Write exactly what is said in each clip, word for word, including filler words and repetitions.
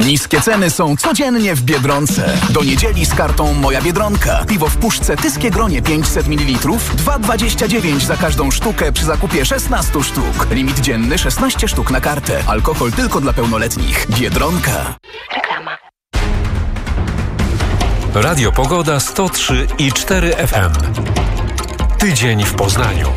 Niskie ceny są codziennie w Biedronce. Do niedzieli z kartą Moja Biedronka. Piwo w puszce Tyskie Gronie pięćset mililitrów, dwa dwadzieścia dziewięć za każdą sztukę przy zakupie szesnaście sztuk. Limit dzienny szesnaście sztuk na kartę. Alkohol tylko dla pełnoletnich. Biedronka. Reklama. Radio Pogoda sto trzy i cztery F M. Tydzień w Poznaniu.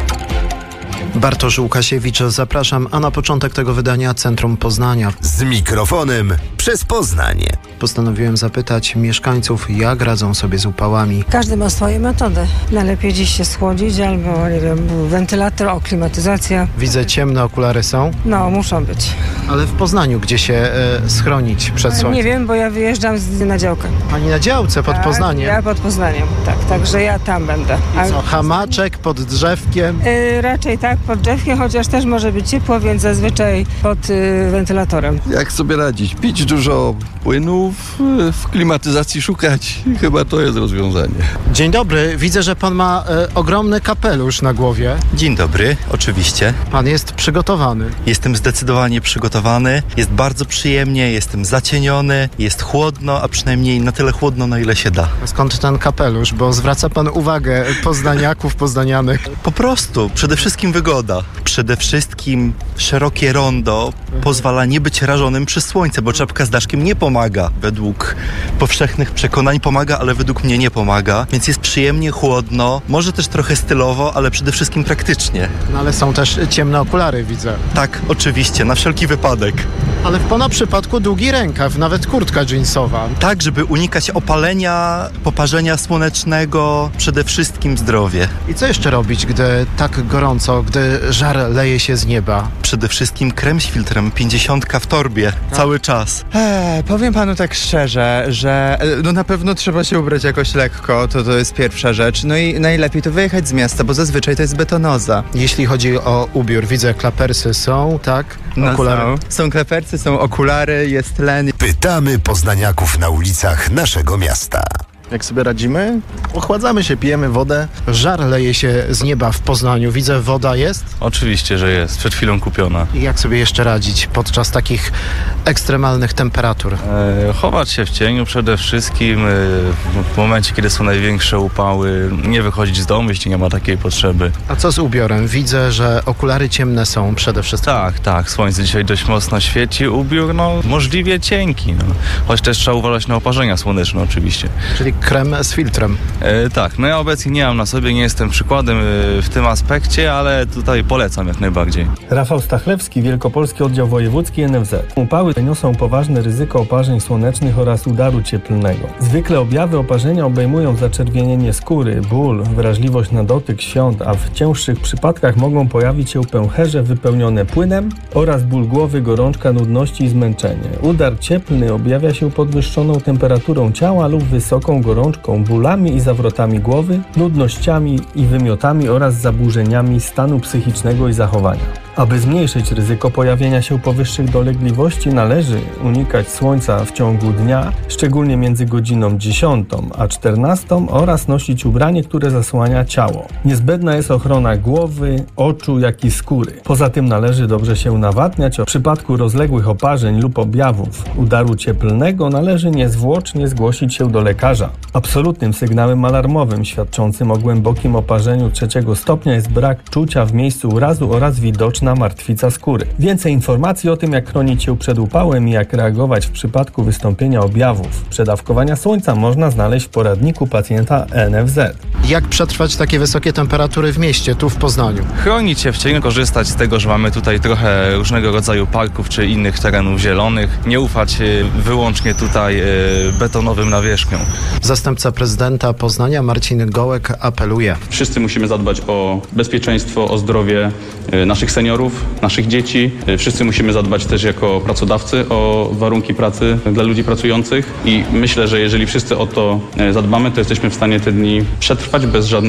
Bartosz Łukasiewicz, zapraszam, a na początek tego wydania Centrum Poznania. Z mikrofonem przez Poznanie. Postanowiłem zapytać mieszkańców, jak radzą sobie z upałami. Każdy ma swoje metody. Najlepiej dziś się schłodzić albo, nie wiem, wentylator, o, klimatyzacja. Widzę, ciemne okulary są. No, muszą być. Ale w Poznaniu, gdzie się e, schronić przed słońcem? Nie wiem, bo ja wyjeżdżam z, na działkę. Pani na działce pod tak, Poznaniem? Ja pod Poznaniem, tak. Także ja tam będę. A co, hamaczek pod drzewkiem? Yy, raczej tak, pod drzewkiem, chociaż też może być ciepło, więc zazwyczaj pod y, wentylatorem. Jak sobie radzić? Pić dużo płynów, w klimatyzacji szukać. Chyba to jest rozwiązanie. Dzień dobry, widzę, że pan ma e, ogromny kapelusz na głowie. Dzień dobry, oczywiście. Pan jest przygotowany. Jestem zdecydowanie przygotowany. Jest bardzo przyjemnie, jestem zacieniony, jest chłodno, a przynajmniej na tyle chłodno, na ile się da. A skąd ten kapelusz? Bo zwraca pan uwagę poznaniaków, poznanianych. Po prostu, przede wszystkim wygoda. Przede wszystkim szerokie rondo pozwala nie być rażonym przez słońce, bo czapka z daszkiem nie pomaga. Według powszechnych przekonań pomaga, ale według mnie nie pomaga. Więc jest przyjemnie, chłodno, może też trochę stylowo, ale przede wszystkim praktycznie. No ale są też ciemne okulary, widzę. Tak, oczywiście, na wszelki wypadek. Ale w pana przypadku długi rękaw, nawet kurtka jeansowa. Tak, żeby unikać opalenia, poparzenia słonecznego, przede wszystkim zdrowie. I co jeszcze robić, gdy tak gorąco, gdy żar leje się z nieba? Przede wszystkim krem z filtrem, pięćdziesiątka w torbie, tak. Cały czas. Eee, powiem panu tak szczerze, że no na pewno trzeba się ubrać jakoś lekko, to to jest pierwsza rzecz. No i najlepiej to wyjechać z miasta, bo zazwyczaj to jest betonoza. Jeśli chodzi o ubiór, widzę, klapersy są, tak? Okulary. No są. są klapersy, są okulary, jest len. Pytamy poznaniaków na ulicach naszego miasta. Jak sobie radzimy? Ochładzamy się, pijemy wodę. Żar leje się z nieba w Poznaniu. Widzę, woda jest? Oczywiście, że jest. Przed chwilą kupiona. I jak sobie jeszcze radzić podczas takich ekstremalnych temperatur? E, chować się w cieniu przede wszystkim. E, w momencie, kiedy są największe upały, nie wychodzić z domu, jeśli nie ma takiej potrzeby. A co z ubiorem? Widzę, że okulary ciemne są przede wszystkim. Tak, tak. Słońce dzisiaj dość mocno świeci. Ubiór, no, możliwie cienki. No. Choć też trzeba uważać na oparzenia słoneczne oczywiście. Czyli krem z filtrem. E, tak, no ja obecnie nie mam na sobie, nie jestem przykładem e, w tym aspekcie, ale tutaj polecam jak najbardziej. Rafał Stachlewski, Wielkopolski Oddział Wojewódzki N F Z. Upały niosą poważne ryzyko oparzeń słonecznych oraz udaru cieplnego. Zwykle objawy oparzenia obejmują zaczerwienienie skóry, ból, wrażliwość na dotyk, świąt, a w cięższych przypadkach mogą pojawić się pęcherze wypełnione płynem oraz ból głowy, gorączka, nudności i zmęczenie. Udar cieplny objawia się podwyższoną temperaturą ciała lub wysoką gorączką, bólami i zawrotami głowy, nudnościami i wymiotami oraz zaburzeniami stanu psychicznego i zachowania. Aby zmniejszyć ryzyko pojawienia się powyższych dolegliwości, należy unikać słońca w ciągu dnia, szczególnie między godziną dziesiątą a czternastą oraz nosić ubranie, które zasłania ciało. Niezbędna jest ochrona głowy, oczu, jak i skóry. Poza tym należy dobrze się nawadniać. W przypadku rozległych oparzeń lub objawów udaru cieplnego należy niezwłocznie zgłosić się do lekarza. Absolutnym sygnałem alarmowym świadczącym o głębokim oparzeniu trzeciego stopnia jest brak czucia w miejscu urazu oraz widoczna martwica skóry. Więcej informacji o tym, jak chronić się przed upałem i jak reagować w przypadku wystąpienia objawów przedawkowania słońca, można znaleźć w poradniku pacjenta N F Z. Jak przetrwać takie wysokie temperatury w mieście, tu w Poznaniu? Chronić się w cieniu, korzystać z tego, że mamy tutaj trochę różnego rodzaju parków czy innych terenów zielonych. Nie ufać wyłącznie tutaj betonowym nawierzchniom. Zastępca prezydenta Poznania Marcin Gołek apeluje. Wszyscy musimy zadbać o bezpieczeństwo, o zdrowie naszych seniorów, naszych dzieci. Wszyscy musimy zadbać też jako pracodawcy o warunki pracy dla ludzi pracujących i myślę, że jeżeli wszyscy o to zadbamy, to jesteśmy w stanie te dni przetrwać bez żadnych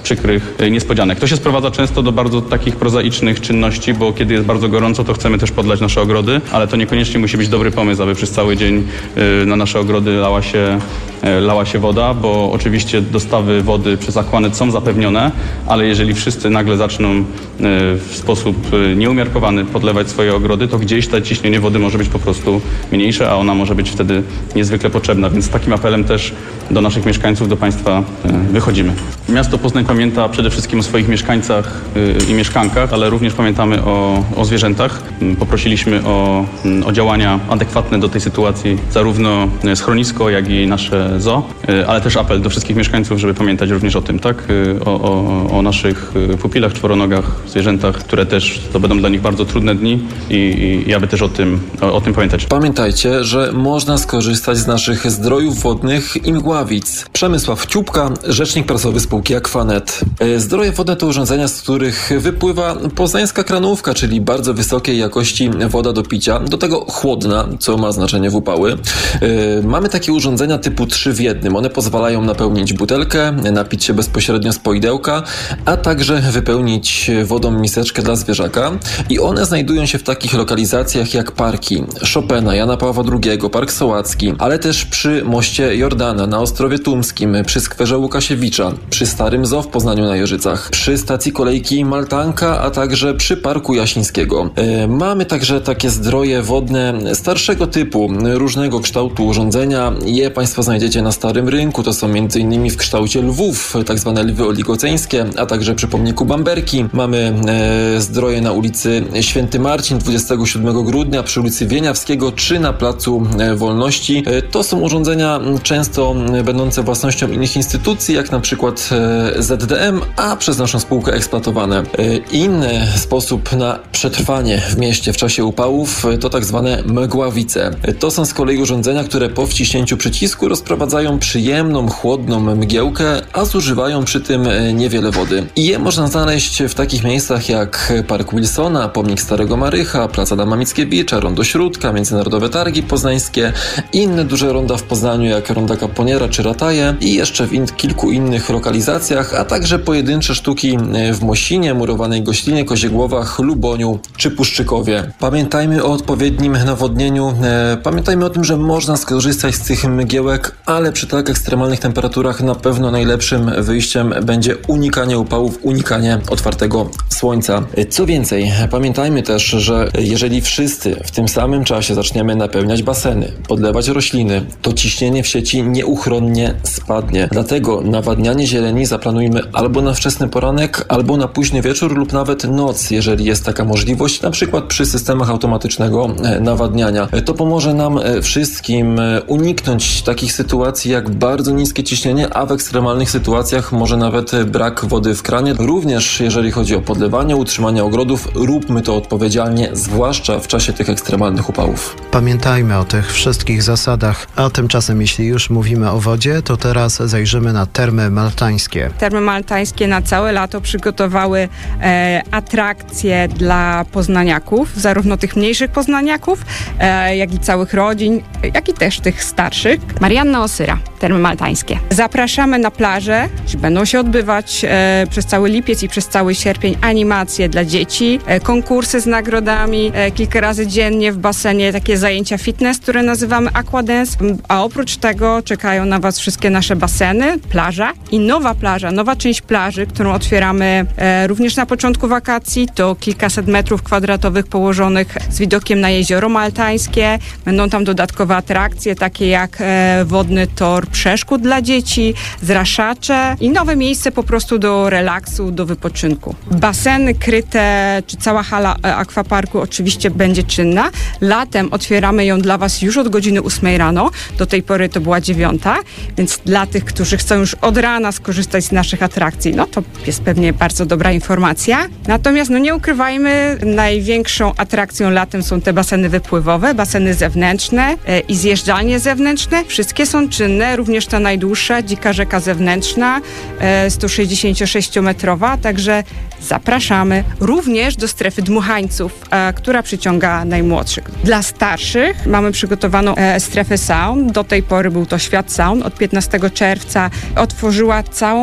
przykrych niespodzianek. To się sprowadza często do bardzo takich prozaicznych czynności, bo kiedy jest bardzo gorąco, to chcemy też podlać nasze ogrody, ale to niekoniecznie musi być dobry pomysł, aby przez cały dzień na nasze ogrody lała się, lała się woda, bo oczywiście dostawy wody przez Aquanet są zapewnione, ale jeżeli wszyscy nagle zaczną w sposób nieumiarkowany podlewać swoje ogrody, to gdzieś to ciśnienie wody może być po prostu mniejsze, a ona może być wtedy niezwykle potrzebna, więc z takim apelem też do naszych mieszkańców, do państwa wychodzimy. Miasto Poznań pamięta przede wszystkim o swoich mieszkańcach i mieszkankach, ale również pamiętamy o, o zwierzętach. Poprosiliśmy o, o działania adekwatne do tej sytuacji, zarówno schronisko, jak i nasze zoo, ale też apel do wszystkich mieszkańców, żeby pamiętać również o tym, tak? O, o, o naszych pupilach, czworonogach, zwierzętach, które też to będą dla nich bardzo trudne dni i, i, i aby też o tym, o, o tym pamiętać. Pamiętajcie, że można skorzystać z naszych zdrojów wodnych i mgławic. Przemysław Ciupka, rzecznik prasowy spółki Aquanet. Zdroje wodne to urządzenia, z których wypływa poznańska kranówka, czyli bardzo wysokiej jakości woda do picia, do tego chłodna, co ma znaczenie w upały. Mamy takie urządzenia typu trzy w jednym. One pozwalają napełnić butelkę, napić się bezpośrednio z poidełka, a także wypełnić wodą miseczkę dla zwierzaka. I one znajdują się w takich lokalizacjach jak parki Chopina, Jana Pawła drugiego, Park Sołacki, ale też przy moście Jordana na Ostrowie Tumskim, przy skwerze Łukasiewicza, przy Starym Zoo w Poznaniu na Jeżycach, przy stacji kolejki Maltanka, a także przy Parku Jasińskiego. Yy, mamy także takie zdroje wodne starszego typu, różnego kształtu urządzenia. Je Państwo znajdziecie na Starym Rynku. To są m.in. w kształcie lwów, tak zwane lwy oligoceńskie, a także przy pomniku Bamberki. Mamy yy, zdroje na ulicy Święty Marcin dwudziestego siódmego grudnia, przy ulicy Wieniawskiego czy na Placu Wolności. Yy, to są urządzenia często będące własnością innych instytucji, jak na przykład Z D M, a przez naszą spółkę eksploatowane. Inny sposób na przetrwanie w mieście w czasie upałów to tak zwane mgławice. To są z kolei urządzenia, które po wciśnięciu przycisku rozprowadzają przyjemną, chłodną mgiełkę, a zużywają przy tym niewiele wody. I je można znaleźć w takich miejscach jak Park Wilsona, Pomnik Starego Marycha, Plac Adama Mickiewicza, Rondo Śródka, Międzynarodowe Targi Poznańskie, inne duże ronda w Poznaniu jak Ronda Kaponiera czy Rataje i jeszcze w in- kilku innych lokalizacjach, a także pojedyncze sztuki w Mosinie, Murowanej Goślinie, Koziegłowach, Luboniu czy Puszczykowie. Pamiętajmy o odpowiednim nawodnieniu. Pamiętajmy o tym, że można skorzystać z tych mgiełek, ale przy tak ekstremalnych temperaturach na pewno najlepszym wyjściem będzie unikanie upałów, unikanie otwartego słońca. Co więcej, pamiętajmy też, że jeżeli wszyscy w tym samym czasie zaczniemy napełniać baseny, podlewać rośliny, to ciśnienie w sieci nieuchronnie spadnie. Dlatego nawadnianie zieleni zaplanujmy albo na wczesny poranek, albo na późny wieczór lub nawet noc, jeżeli jest taka możliwość, na przykład przy systemach automatycznego nawadniania. To pomoże nam wszystkim uniknąć takich sytuacji jak bardzo niskie ciśnienie, a w ekstremalnych sytuacjach może nawet brak wody w kranie. Również jeżeli chodzi o podlewanie, utrzymanie ogrodów, róbmy to odpowiedzialnie, zwłaszcza w czasie tych ekstremalnych upałów. Pamiętajmy o tych wszystkich zasadach, a tymczasem jeśli już mówimy o wodzie, to teraz zajrzymy na Termy Maltańskie. Termy Maltańskie na całe lato przygotowały e, atrakcje dla poznaniaków, zarówno tych mniejszych poznaniaków, e, jak i całych rodzin, jak i też tych starszych. Marianna Osyra, Termy Maltańskie. Zapraszamy na plażę, gdzie będą się odbywać e, przez cały lipiec i przez cały sierpień animacje dla dzieci, e, konkursy z nagrodami, e, kilka razy dziennie w basenie takie zajęcia fitness, które nazywamy aquadance, a oprócz tego czekają na Was wszystkie nasze baseny, plaża i nowa plaża, nowa część plaży, którą otwieramy e, również na początku wakacji. To kilkaset metrów kwadratowych położonych z widokiem na jezioro Maltańskie. Będą tam dodatkowe atrakcje, takie jak e, wodny tor przeszkód dla dzieci, zraszacze i nowe miejsce po prostu do relaksu, do wypoczynku. Baseny kryte, czy cała hala e, akwaparku oczywiście będzie czynna. Latem otwieramy ją dla Was już od godziny ósmej rano. Do tej pory to była dziewiąta, więc dla tych, którzy chcą już od rana skorzystać z naszych atrakcji, no to jest pewnie bardzo dobra informacja. Natomiast no nie ukrywajmy, największą atrakcją latem są te baseny wypływowe, baseny zewnętrzne e, i zjeżdżalnie zewnętrzne. Wszystkie są czynne, również ta najdłuższa, Dzika Rzeka zewnętrzna, e, sto sześćdziesięciosześciometrowa, także zapraszamy również do strefy dmuchańców, e, która przyciąga najmłodszych. Dla starszych mamy przygotowaną e, strefę saun. Do tej pory był to Świat Saun. Od piętnastego czerwca otworzyła całą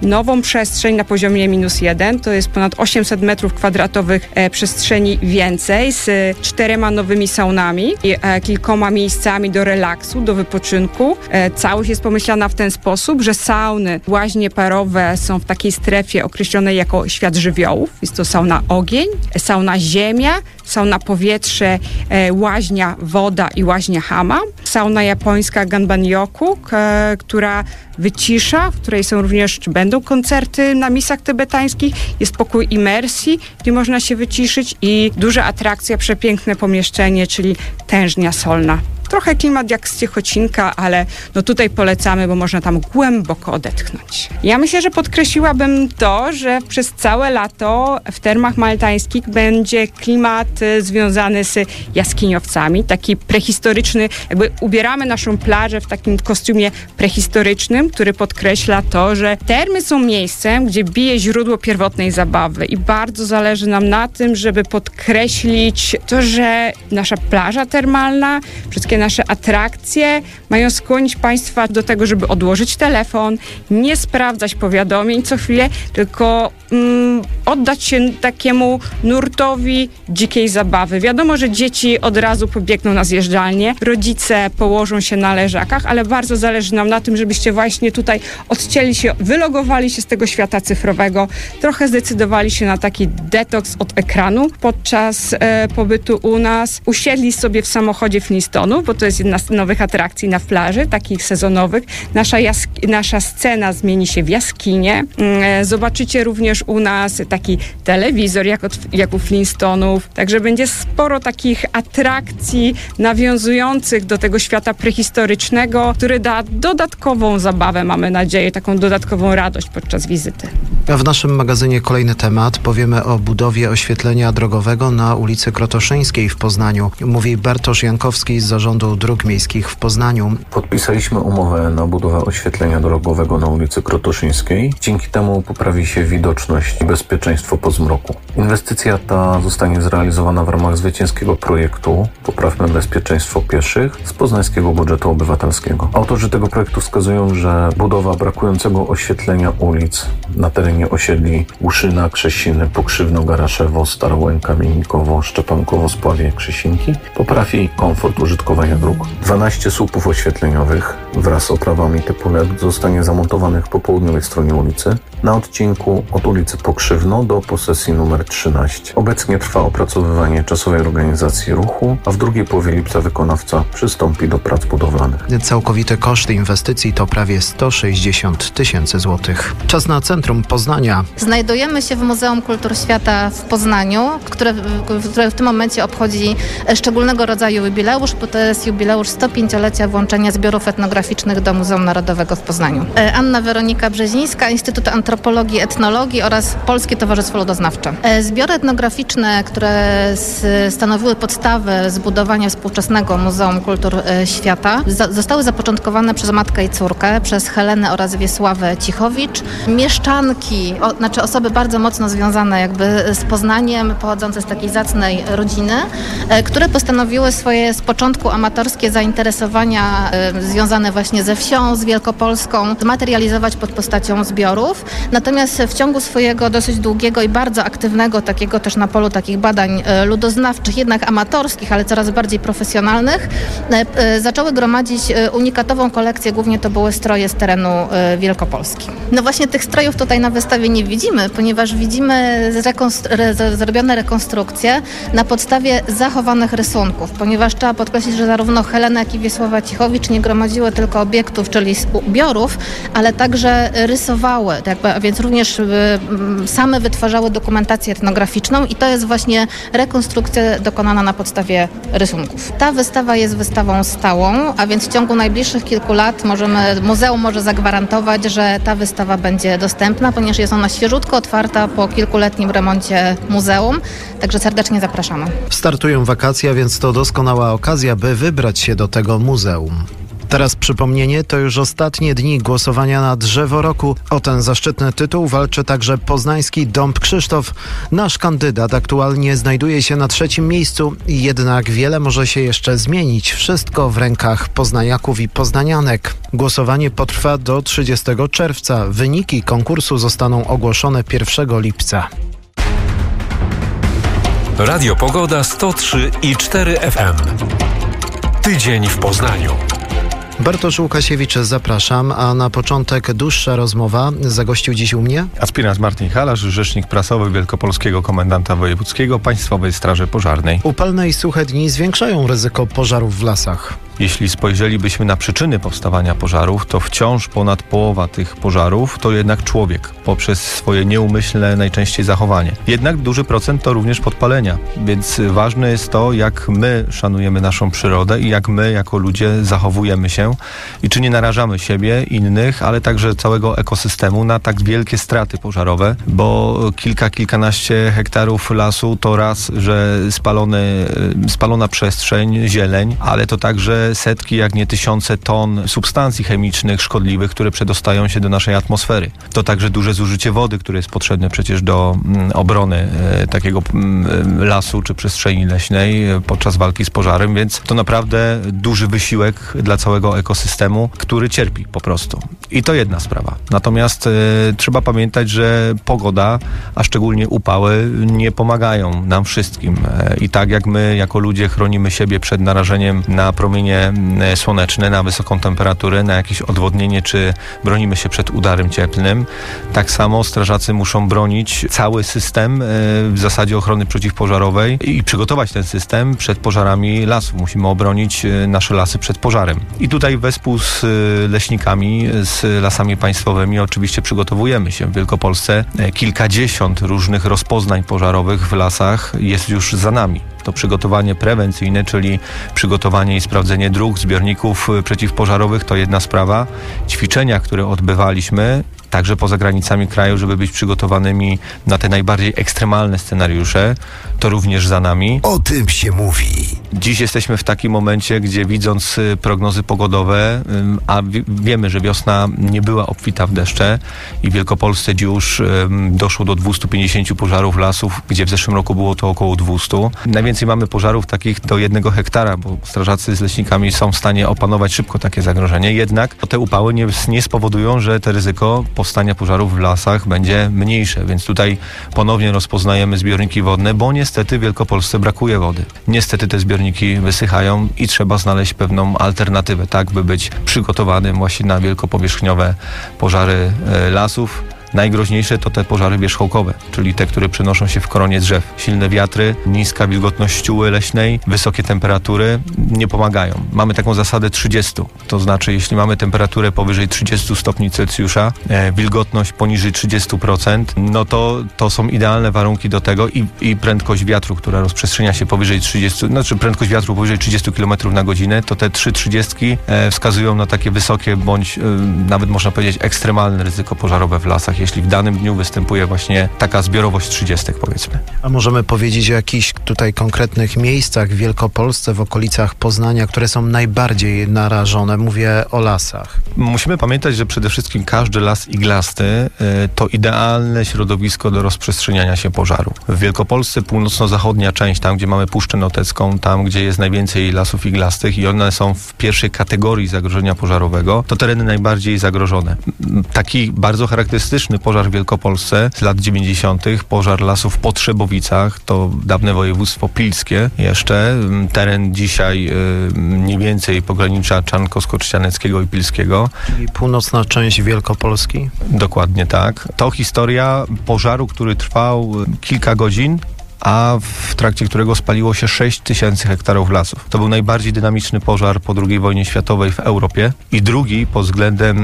nową przestrzeń na poziomie minus jeden. To jest ponad osiemset metrów kwadratowych e, przestrzeni więcej z e, czterema nowymi saunami i e, kilkoma miejscami do relaksu, do wypoczynku. E, całość jest pomyślana w ten sposób, że sauny, łaźnie parowe są w takiej strefie określonej jako świat żywiołów. Jest to sauna ogień, sauna ziemia, sauna powietrze, e, łaźnia woda i łaźnia hammam. Sauna japońska Ganban-yoku, k- która wycisza, w której są również, czy będą koncerty na misach tybetańskich. Jest pokój imersji, gdzie można się wyciszyć i duża atrakcja, przepiękne pomieszczenie, czyli tężnia solna. Trochę klimat jak z Ciechocinka, ale no tutaj polecamy, bo można tam głęboko odetchnąć. Ja myślę, że podkreśliłabym to, że przez całe lato w termach maltańskich będzie klimat y, związany z jaskiniowcami, taki prehistoryczny, jakby ubieramy naszą plażę w takim kostiumie prehistorycznym, który podkreśla to, że termy są miejscem, gdzie bije źródło pierwotnej zabawy i bardzo zależy nam na tym, żeby podkreślić to, że nasza plaża termalna, wszystkie nasze atrakcje mają skłonić Państwa do tego, żeby odłożyć telefon, nie sprawdzać powiadomień co chwilę, tylko mm, oddać się takiemu nurtowi dzikiej zabawy. Wiadomo, że dzieci od razu pobiegną na zjeżdżalnię, rodzice położą się na leżakach, ale bardzo zależy nam na tym, żebyście właśnie tutaj odcięli się, wylogowali się z tego świata cyfrowego, trochę zdecydowali się na taki detoks od ekranu podczas e, pobytu u nas, usiedli sobie w samochodzie Flintstone'ów, bo to jest jedna z nowych atrakcji na plaży, takich sezonowych. Nasza, jask- nasza scena zmieni się w jaskinię. E, zobaczycie również u nas taki telewizor, jak, od, jak u Flintstone'ów. Także będzie sporo takich atrakcji nawiązujących do tego świata prehistorycznego, który da dodatkową zabawę, mamy nadzieję, taką dodatkową radość podczas wizyty. A w naszym magazynie kolejny temat. Powiemy o budowie oświetlenia drogowego na ulicy Krotoszyńskiej w Poznaniu. Mówi Bartosz Jankowski z Zarządu Dróg Miejskich w Poznaniu. Podpisaliśmy umowę na budowę oświetlenia drogowego na ulicy Krotoszyńskiej. Dzięki temu poprawi się widoczność i bezpieczeństwo po zmroku. Inwestycja ta zostanie zrealizowana w ramach zwycięskiego projektu Poprawmy bezpieczeństwo pieszych z poznańskiego budżetu obywatelskiego. Autorzy tego projektu wskazują, że budowa brakującego oświetlenia ulic na terenie osiedli Łuszyna, Krzesiny, Pokrzywno, Garaszewo, Starołęka, Kamiennikowo, Szczepankowo, Spławie, Krzesinki poprawi komfort użytkowania dróg. dwanaście słupów oświetleniowych wraz z oprawami typu L E D zostanie zamontowanych po południowej stronie ulicy na odcinku od ulicy Pokrzywno do posesji numer trzynaście. Obecnie trwa opracowywanie czasowej organizacji ruchu, a w drugiej połowie lipca wykonawca przystąpi do prac budowlanych. Całkowite koszty inwestycji to prawie sto sześćdziesiąt tysięcy złotych. Czas na centrum Poznania. Znajdujemy się w Muzeum Kultur Świata w Poznaniu, które, które w tym momencie obchodzi szczególnego rodzaju jubileusz, bo to jest jubileusz sto pięciolecia włączenia zbiorów etnograficznych do Muzeum Narodowego w Poznaniu. Anna Weronika Brzezińska, Instytut Antropologii i Etnologii oraz Polskie Towarzystwo Ludoznawcze. Zbiory etnograficzne, które stanowiły podstawę zbudowania współczesnego Muzeum Kultur Świata, zostały zapoczątkowane przez matkę i córkę, przez Helenę oraz Wiesławę Cichowicz. Mieszczanki, o, znaczy osoby bardzo mocno związane jakby z Poznaniem, pochodzące z takiej zacnej rodziny, e, które postanowiły swoje z początku amatorskie zainteresowania e, związane właśnie ze wsią, z Wielkopolską, zmaterializować pod postacią zbiorów. Natomiast w ciągu swojego dosyć długiego i bardzo aktywnego, takiego też na polu takich badań e, ludoznawczych, jednak amatorskich, ale coraz bardziej profesjonalnych, e, e, zaczęły gromadzić e, unikatową kolekcję, głównie to były stroje z terenu e, Wielkopolski. No właśnie tych strojów tutaj na wystawie nie widzimy, ponieważ widzimy rekonstru- re- zrobione rekonstrukcje na podstawie zachowanych rysunków, ponieważ trzeba podkreślić, że zarówno Helena, jak i Wiesława Cichowicz nie gromadziły tylko obiektów, czyli zbiorów, ale także rysowały, jakby, a więc również y, y, same wytwarzały dokumentację etnograficzną i to jest właśnie rekonstrukcja dokonana na podstawie rysunków. Ta wystawa jest wystawą stałą, a więc w ciągu najbliższych kilku lat możemy, muzeum może zagwarantować, że ta wystawa będzie dostępna, ponieważ jest ona świeżutko otwarta po kilkuletnim remoncie muzeum, także serdecznie zapraszamy. Startują wakacje, więc to doskonała okazja, by wybrać się do tego muzeum. Teraz przypomnienie, to już ostatnie dni głosowania na drzewo roku. O ten zaszczytny tytuł walczy także poznański Dąb Krzysztof. Nasz kandydat aktualnie znajduje się na trzecim miejscu, jednak wiele może się jeszcze zmienić. Wszystko w rękach poznaniaków i poznanianek. Głosowanie potrwa do trzydziestego czerwca. Wyniki konkursu zostaną ogłoszone pierwszego lipca. Radio Pogoda sto trzy i cztery F M. Tydzień w Poznaniu. Bartosz Łukasiewicz, zapraszam, a na początek dłuższa rozmowa. Zagościł dziś u mnie aspirant Martin Halasz, rzecznik prasowy Wielkopolskiego Komendanta Wojewódzkiego Państwowej Straży Pożarnej. Upalne i suche dni zwiększają ryzyko pożarów w lasach. Jeśli spojrzelibyśmy na przyczyny powstawania pożarów, to wciąż ponad połowa tych pożarów to jednak człowiek, poprzez swoje nieumyślne najczęściej zachowanie. Jednak duży procent to również podpalenia, więc ważne jest to, jak my szanujemy naszą przyrodę i jak my jako ludzie zachowujemy się i czy nie narażamy siebie, innych, ale także całego ekosystemu na tak wielkie straty pożarowe, bo kilka, kilkanaście hektarów lasu to raz, że spalony, spalona przestrzeń, zieleń, ale to także setki, jak nie tysiące ton substancji chemicznych szkodliwych, które przedostają się do naszej atmosfery. To także duże zużycie wody, które jest potrzebne przecież do mm, obrony e, takiego mm, lasu czy przestrzeni leśnej e, podczas walki z pożarem, więc to naprawdę duży wysiłek dla całego ekosystemu, który cierpi po prostu. I to jedna sprawa. Natomiast e, trzeba pamiętać, że pogoda, a szczególnie upały, nie pomagają nam wszystkim. E, I tak jak my jako ludzie chronimy siebie przed narażeniem na promienie słoneczne, na wysoką temperaturę, na jakieś odwodnienie, czy bronimy się przed udarem cieplnym. Tak samo strażacy muszą bronić cały system w zasadzie ochrony przeciwpożarowej i przygotować ten system przed pożarami lasów. Musimy obronić nasze lasy przed pożarem. I tutaj wespół z leśnikami, z lasami państwowymi oczywiście przygotowujemy się. W Wielkopolsce kilkadziesiąt różnych rozpoznań pożarowych w lasach jest już za nami. To przygotowanie prewencyjne, czyli przygotowanie i sprawdzenie dróg, zbiorników przeciwpożarowych, to jedna sprawa. Ćwiczenia, które odbywaliśmy, także poza granicami kraju, żeby być przygotowanymi na te najbardziej ekstremalne scenariusze, to również za nami. O tym się mówi. Dziś jesteśmy w takim momencie, gdzie widząc prognozy pogodowe, a wiemy, że wiosna nie była obfita w deszcze i w Wielkopolsce już doszło do dwieście pięćdziesiąt pożarów lasów, gdzie w zeszłym roku było to około dwieście. Najwięcej mamy pożarów takich do jednego hektara, bo strażacy z leśnikami są w stanie opanować szybko takie zagrożenie. Jednak te upały nie, nie spowodują, że to ryzyko powstania pożarów w lasach będzie mniejsze, więc tutaj ponownie rozpoznajemy zbiorniki wodne, bo niestety w Wielkopolsce brakuje wody. Niestety te zbiorniki wysychają i trzeba znaleźć pewną alternatywę, tak by być przygotowanym właśnie na wielkopowierzchniowe pożary e, lasów. Najgroźniejsze to te pożary wierzchołkowe, czyli te, które przenoszą się w koronie drzew. Silne wiatry, niska wilgotność ścióły leśnej, wysokie temperatury nie pomagają. Mamy taką zasadę trzydzieści, to znaczy jeśli mamy temperaturę powyżej trzydzieści stopni Celsjusza, e, wilgotność poniżej trzydzieści procent, no to to są idealne warunki do tego i, i prędkość wiatru, która rozprzestrzenia się powyżej trzydziestu, znaczy prędkość wiatru powyżej trzydziestu kilometrów na godzinę, to te trzy trzydziestki e, wskazują na takie wysokie bądź e, nawet można powiedzieć ekstremalne ryzyko pożarowe w lasach, jeśli w danym dniu występuje właśnie taka zbiorowość trzydziestek, powiedzmy. A możemy powiedzieć o jakichś tutaj konkretnych miejscach w Wielkopolsce, w okolicach Poznania, które są najbardziej narażone? Mówię o lasach. Musimy pamiętać, że przede wszystkim każdy las iglasty y, to idealne środowisko do rozprzestrzeniania się pożaru. W Wielkopolsce północno-zachodnia część, tam gdzie mamy Puszczę Notecką, tam gdzie jest najwięcej lasów iglastych i one są w pierwszej kategorii zagrożenia pożarowego, to tereny najbardziej zagrożone. Taki bardzo charakterystyczny pożar w Wielkopolsce z lat dziewięćdziesiątych, pożar lasów w Potrzebowicach, to dawne województwo pilskie jeszcze, teren dzisiaj y, mniej więcej pogranicza Czarnkowsko-Trzcianeckiego i Pilskiego. Czyli północna część Wielkopolski? Dokładnie tak. To historia pożaru, który trwał kilka godzin, a w trakcie którego spaliło się sześć tysięcy hektarów lasów. To był najbardziej dynamiczny pożar po drugiej wojnie światowej w Europie i drugi pod względem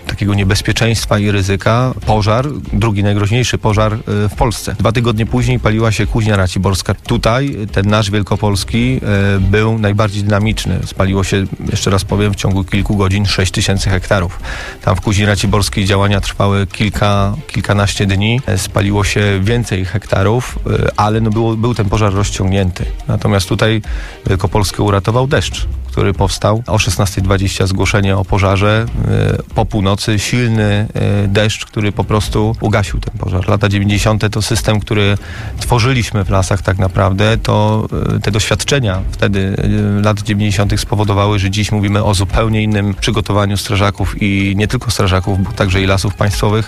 takiego niebezpieczeństwa i ryzyka pożar, drugi najgroźniejszy pożar w Polsce. Dwa tygodnie później paliła się Kuźnia Raciborska. Tutaj ten nasz Wielkopolski był najbardziej dynamiczny. Spaliło się, jeszcze raz powiem, w ciągu kilku godzin sześć tysięcy hektarów. Tam w Kuźni Raciborskiej działania trwały kilka, kilkanaście dni. Spaliło się więcej hektarów, ale no było, był ten pożar rozciągnięty. Natomiast tutaj Wielkopolskę uratował deszcz, który powstał. O szesnasta dwadzieścia zgłoszenie o pożarze. Po północy silny deszcz, który po prostu ugasił ten pożar. Lata dziewięćdziesiąte to system, który tworzyliśmy w lasach tak naprawdę. To te doświadczenia wtedy lat dziewięćdziesiątych spowodowały, że dziś mówimy o zupełnie innym przygotowaniu strażaków i nie tylko strażaków, bo także i lasów państwowych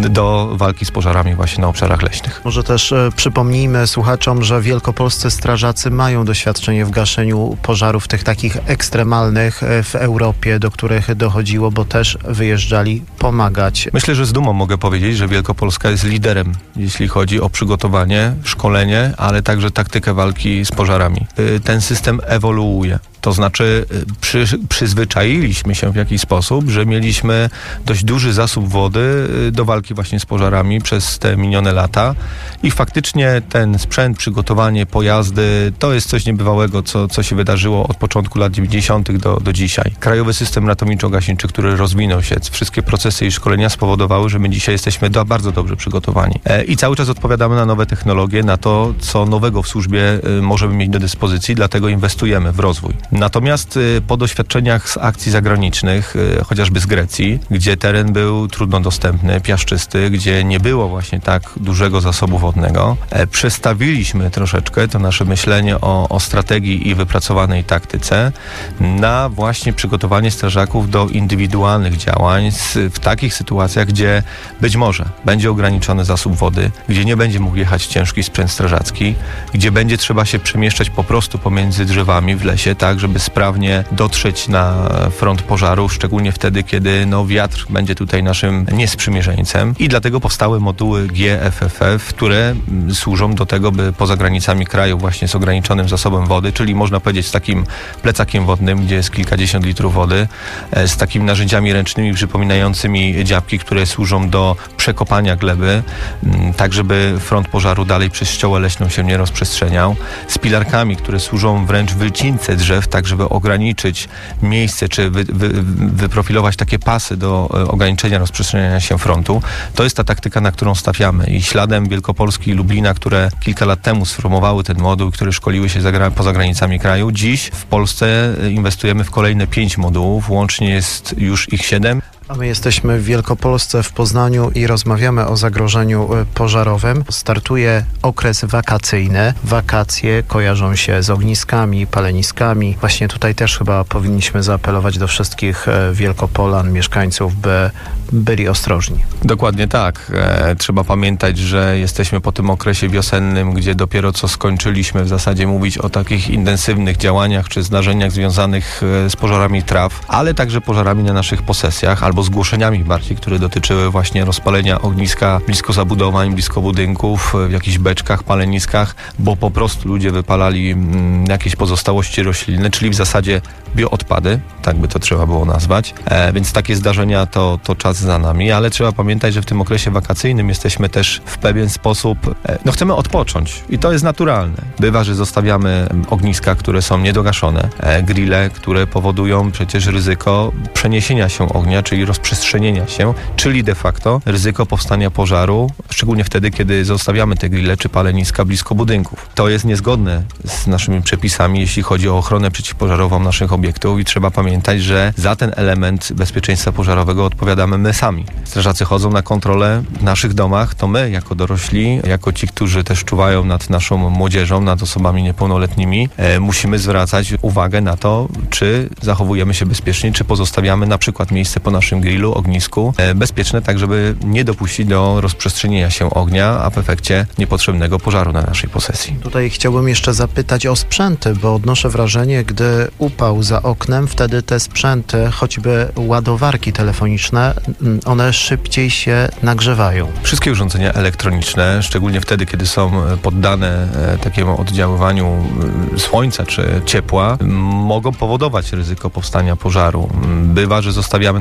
do walki z pożarami właśnie na obszarach leśnych. Może też e, przypomnijmy słuchaczom, że wielkopolscy strażacy mają doświadczenie w gaszeniu pożarów tych takich ekstremalnych w Europie, do których dochodziło, bo też wyjeżdżali pomagać. Myślę, że z dumą mogę powiedzieć, że Wielkopolska jest liderem, jeśli chodzi o przygotowanie, szkolenie, ale także taktykę walki z pożarami. Ten system ewoluuje. To znaczy przy, przyzwyczailiśmy się w jakiś sposób, że mieliśmy dość duży zasób wody do walki właśnie z pożarami przez te minione lata i faktycznie ten sprzęt, przygotowanie, pojazdy to jest coś niebywałego, co, co się wydarzyło od początku lat dziewięćdziesiątych do, do dzisiaj. Krajowy system ratowniczo-gaśniczy, który rozwinął się, wszystkie procesy i szkolenia spowodowały, że my dzisiaj jesteśmy do, bardzo dobrze przygotowani. E, I cały czas odpowiadamy na nowe technologie, na to, co nowego w służbie e, możemy mieć do dyspozycji, dlatego inwestujemy w rozwój. Natomiast po doświadczeniach z akcji zagranicznych, chociażby z Grecji, gdzie teren był trudno dostępny, piaszczysty, gdzie nie było właśnie tak dużego zasobu wodnego, przestawiliśmy troszeczkę to nasze myślenie o, o strategii i wypracowanej taktyce na właśnie przygotowanie strażaków do indywidualnych działań w takich sytuacjach, gdzie być może będzie ograniczony zasób wody, gdzie nie będzie mógł jechać ciężki sprzęt strażacki, gdzie będzie trzeba się przemieszczać po prostu pomiędzy drzewami w lesie, tak, żeby sprawnie dotrzeć na front pożaru, szczególnie wtedy, kiedy no, wiatr będzie tutaj naszym niesprzymierzeńcem. I dlatego powstały moduły G F F F, które służą do tego, by poza granicami kraju właśnie z ograniczonym zasobem wody, czyli można powiedzieć z takim plecakiem wodnym, gdzie jest kilkadziesiąt litrów wody, z takimi narzędziami ręcznymi przypominającymi dziabki, które służą do przekopania gleby, tak żeby front pożaru dalej przez ściołę leśną się nie rozprzestrzeniał, z pilarkami, które służą wręcz wycince drzew, tak żeby ograniczyć miejsce, czy wy, wy, wyprofilować takie pasy do ograniczenia rozprzestrzeniania się frontu. To jest ta taktyka, na którą stawiamy i śladem Wielkopolski i Lublina, które kilka lat temu sformowały ten moduł, które szkoliły się za, poza granicami kraju. Dziś w Polsce inwestujemy w kolejne pięć modułów, łącznie jest już ich siedem. A my jesteśmy w Wielkopolsce, w Poznaniu i rozmawiamy o zagrożeniu pożarowym. Startuje okres wakacyjny. Wakacje kojarzą się z ogniskami, paleniskami. Właśnie tutaj też chyba powinniśmy zaapelować do wszystkich Wielkopolan, mieszkańców, by byli ostrożni. Dokładnie tak. E, trzeba pamiętać, że jesteśmy po tym okresie wiosennym, gdzie dopiero co skończyliśmy w zasadzie mówić o takich intensywnych działaniach czy zdarzeniach związanych z pożarami traw, ale także pożarami na naszych posesjach albo zgłoszeniami bardziej, które dotyczyły właśnie rozpalenia ogniska blisko zabudowań, blisko budynków, w jakichś beczkach, paleniskach, bo po prostu ludzie wypalali mm, jakieś pozostałości roślinne, czyli w zasadzie bioodpady, tak by to trzeba było nazwać. E, więc takie zdarzenia to, to czas za nami, ale trzeba pamiętać, że w tym okresie wakacyjnym jesteśmy też w pewien sposób, e, no chcemy odpocząć i to jest naturalne. Bywa, że zostawiamy ogniska, które są niedogaszone, e, grille, które powodują przecież ryzyko przeniesienia się ognia, czyli rozprzestrzenienia się, czyli de facto ryzyko powstania pożaru, szczególnie wtedy, kiedy zostawiamy te grille czy paleniska blisko budynków. To jest niezgodne z naszymi przepisami, jeśli chodzi o ochronę przeciwpożarową naszych obiektów i trzeba pamiętać, że za ten element bezpieczeństwa pożarowego odpowiadamy my sami. Strażacy chodzą na kontrolę w naszych domach, to my jako dorośli, jako ci, którzy też czuwają nad naszą młodzieżą, nad osobami niepełnoletnimi, e, musimy zwracać uwagę na to, czy zachowujemy się bezpiecznie, czy pozostawiamy na przykład miejsce po naszym grillu, ognisku, e, bezpieczne, tak żeby nie dopuścić do rozprzestrzenienia się ognia, a w efekcie niepotrzebnego pożaru na naszej posesji. Tutaj chciałbym jeszcze zapytać o sprzęty, bo odnoszę wrażenie, gdy upał za oknem, wtedy te sprzęty, choćby ładowarki telefoniczne, one szybciej się nagrzewają. Wszystkie urządzenia elektroniczne, szczególnie wtedy, kiedy są poddane e, takiemu oddziaływaniu e, słońca czy ciepła, m, mogą powodować ryzyko powstania pożaru. Bywa, że zostawiamy nasze urządzenia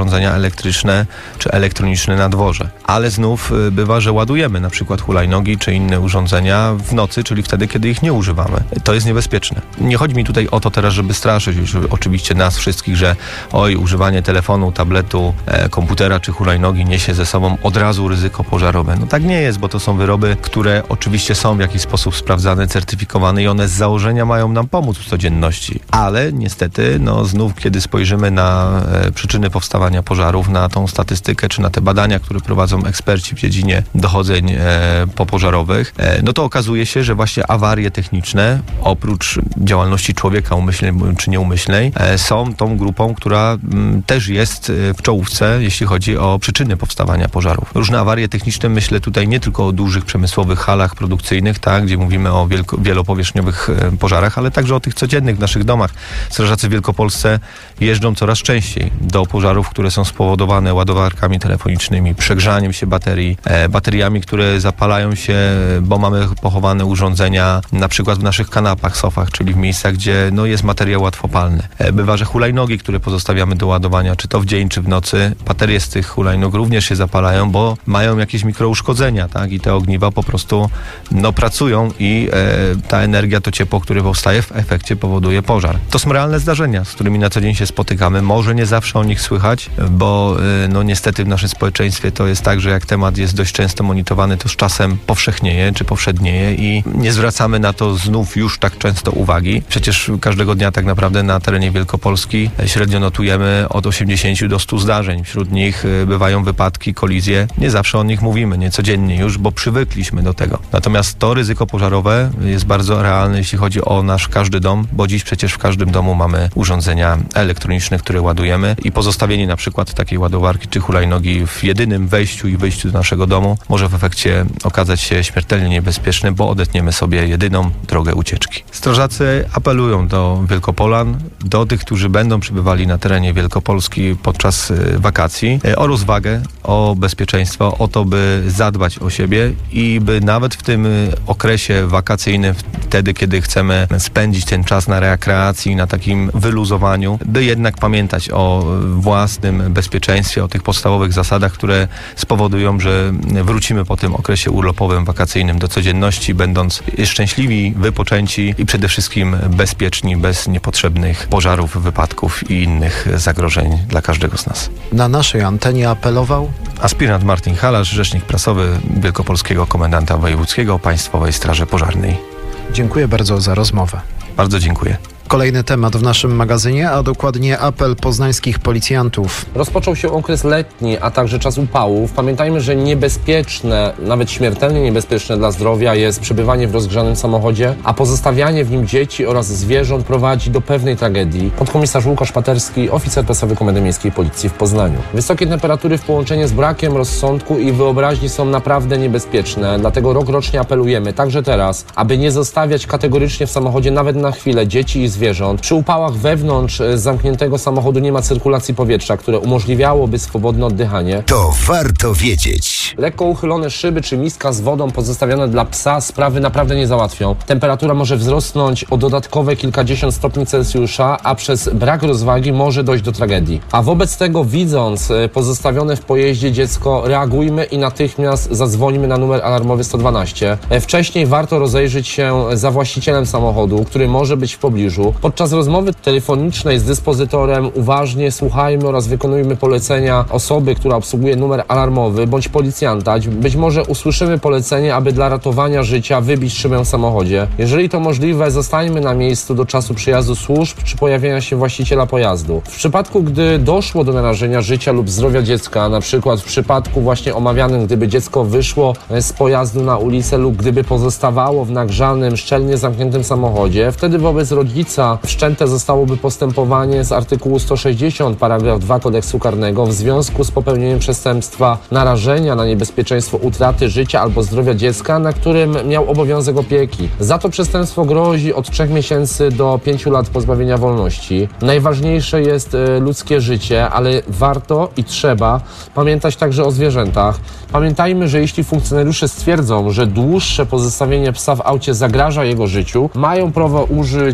urządzenia elektryczne czy elektroniczne na dworze. Ale znów bywa, że ładujemy na przykład hulajnogi czy inne urządzenia w nocy, czyli wtedy, kiedy ich nie używamy. To jest niebezpieczne. Nie chodzi mi tutaj o to teraz, żeby straszyć już oczywiście nas wszystkich, że oj, używanie telefonu, tabletu, e, komputera czy hulajnogi niesie ze sobą od razu ryzyko pożarowe. No tak nie jest, bo to są wyroby, które oczywiście są w jakiś sposób sprawdzane, certyfikowane i one z założenia mają nam pomóc w codzienności. Ale niestety, no znów, kiedy spojrzymy na e, przyczyny powstawania pożarów, na tą statystykę, czy na te badania, które prowadzą eksperci w dziedzinie dochodzeń e, popożarowych, e, no to okazuje się, że właśnie awarie techniczne, oprócz działalności człowieka umyślnej czy nieumyślnej, e, są tą grupą, która m, też jest w czołówce, jeśli chodzi o przyczyny powstawania pożarów. Różne awarie techniczne, myślę tutaj nie tylko o dużych przemysłowych halach produkcyjnych, tak, gdzie mówimy o wielko, wielopowierzchniowych e, pożarach, ale także o tych codziennych w naszych domach. Strażacy w Wielkopolsce jeżdżą coraz częściej do pożarów, które są spowodowane ładowarkami telefonicznymi, przegrzaniem się baterii, e, bateriami, które zapalają się, bo mamy pochowane urządzenia na przykład w naszych kanapach, sofach, czyli w miejscach, gdzie no, jest materiał łatwopalny. E, bywa, że hulajnogi, które pozostawiamy do ładowania, czy to w dzień, czy w nocy, baterie z tych hulajnóg również się zapalają, bo mają jakieś mikrouszkodzenia, tak? I te ogniwa po prostu no, pracują i e, ta energia, to ciepło, które powstaje, w efekcie powoduje pożar. To są realne zdarzenia, z którymi na co dzień się spotykamy. Może nie zawsze o nich słychać, bo e, no niestety w naszym społeczeństwie to jest tak, że jak temat jest dość często monitorowany, to z czasem powszechnieje, czy powszednieje i nie zwracamy na to znów już tak często uwagi. Przecież każdego dnia tak naprawdę na terenie Wielkopolski średnio notujemy od osiemdziesięciu do stu zdarzeń. Wśród nich bywają wypadki, kolizje. Nie zawsze o nich mówimy, nie codziennie już, bo przywykliśmy do tego. Natomiast to ryzyko pożarowe jest bardzo realne, jeśli chodzi o nasz każdy dom, bo dziś przecież w każdym domu mamy urządzenia elektroniczne, które ładujemy i pozostawienie na przykład takiej ładowarki czy hulajnogi w jedynym wejściu i wyjściu do naszego domu może w efekcie okazać się śmiertelnie niebezpieczne, bo odetniemy sobie jedyną drogę ucieczki. Strażacy apelują do Wielkopolan, do tych, którzy będą przybywali na terenie Wielkopolski podczas wakacji, o rozwagę, o bezpieczeństwo, o to, by zadbać o siebie i by nawet w tym okresie wakacyjnym, wtedy, kiedy chcemy spędzić ten czas na rekreacji, na takim wyluzowaniu, by jednak pamiętać o własnym bezpieczeństwie, o tych podstawowych zasadach, które spowodują, że wrócimy po tym okresie urlopowym, wakacyjnym do codzienności, będąc szczęśliwi, wypoczęci i przede wszystkim bezpieczni, bez niepotrzebnych pożarów, wypadków i innych zagrożeń dla każdego z nas. Na naszej antenie apelował aspirant Martin Halasz, rzecznik prasowy Wielkopolskiego Komendanta Wojewódzkiego Państwowej Straży Pożarnej. Dziękuję bardzo za rozmowę. Bardzo dziękuję. Kolejny temat w naszym magazynie, a dokładnie apel poznańskich policjantów. Rozpoczął się okres letni, a także czas upałów. Pamiętajmy, że niebezpieczne, nawet śmiertelnie niebezpieczne dla zdrowia jest przebywanie w rozgrzanym samochodzie, a pozostawianie w nim dzieci oraz zwierząt prowadzi do pewnej tragedii. Podkomisarz Łukasz Paterski, oficer prasowy Komendy Miejskiej Policji w Poznaniu. Wysokie temperatury w połączeniu z brakiem rozsądku i wyobraźni są naprawdę niebezpieczne, dlatego rok rocznie apelujemy, także teraz, aby nie zostawiać kategorycznie w samochodzie nawet na chwilę dzieci i zwierząt. Przy upałach wewnątrz zamkniętego samochodu nie ma cyrkulacji powietrza, które umożliwiałoby swobodne oddychanie. To warto wiedzieć. Lekko uchylone szyby czy miska z wodą pozostawione dla psa sprawy naprawdę nie załatwią. Temperatura może wzrosnąć o dodatkowe kilkadziesiąt stopni Celsjusza, a przez brak rozwagi może dojść do tragedii. A wobec tego, widząc pozostawione w pojeździe dziecko, reagujmy i natychmiast zadzwońmy na numer alarmowy sto dwanaście. Wcześniej warto rozejrzeć się za właścicielem samochodu, który może być w pobliżu. Podczas rozmowy telefonicznej z dyspozytorem uważnie słuchajmy oraz wykonujmy polecenia osoby, która obsługuje numer alarmowy bądź policjanta. Być może usłyszymy polecenie, aby dla ratowania życia wybić szybę w samochodzie. Jeżeli to możliwe, zostańmy na miejscu do czasu przyjazdu służb czy pojawienia się właściciela pojazdu. W przypadku, gdy doszło do narażenia życia lub zdrowia dziecka, na przykład w przypadku właśnie omawianym, gdyby dziecko wyszło z pojazdu na ulicę lub gdyby pozostawało w nagrzanym, szczelnie zamkniętym samochodzie, wtedy wobec rodzica wszczęte zostałoby postępowanie z artykułu sto sześćdziesiąt paragraf dwa kodeksu karnego w związku z popełnieniem przestępstwa narażenia na niebezpieczeństwo utraty życia albo zdrowia dziecka, na którym miał obowiązek opieki. Za to przestępstwo grozi od trzech miesięcy do pięciu lat pozbawienia wolności. Najważniejsze jest ludzkie życie, ale warto i trzeba pamiętać także o zwierzętach. Pamiętajmy, że jeśli funkcjonariusze stwierdzą, że dłuższe pozostawienie psa w aucie zagraża jego życiu, mają prawo użyć wszelkich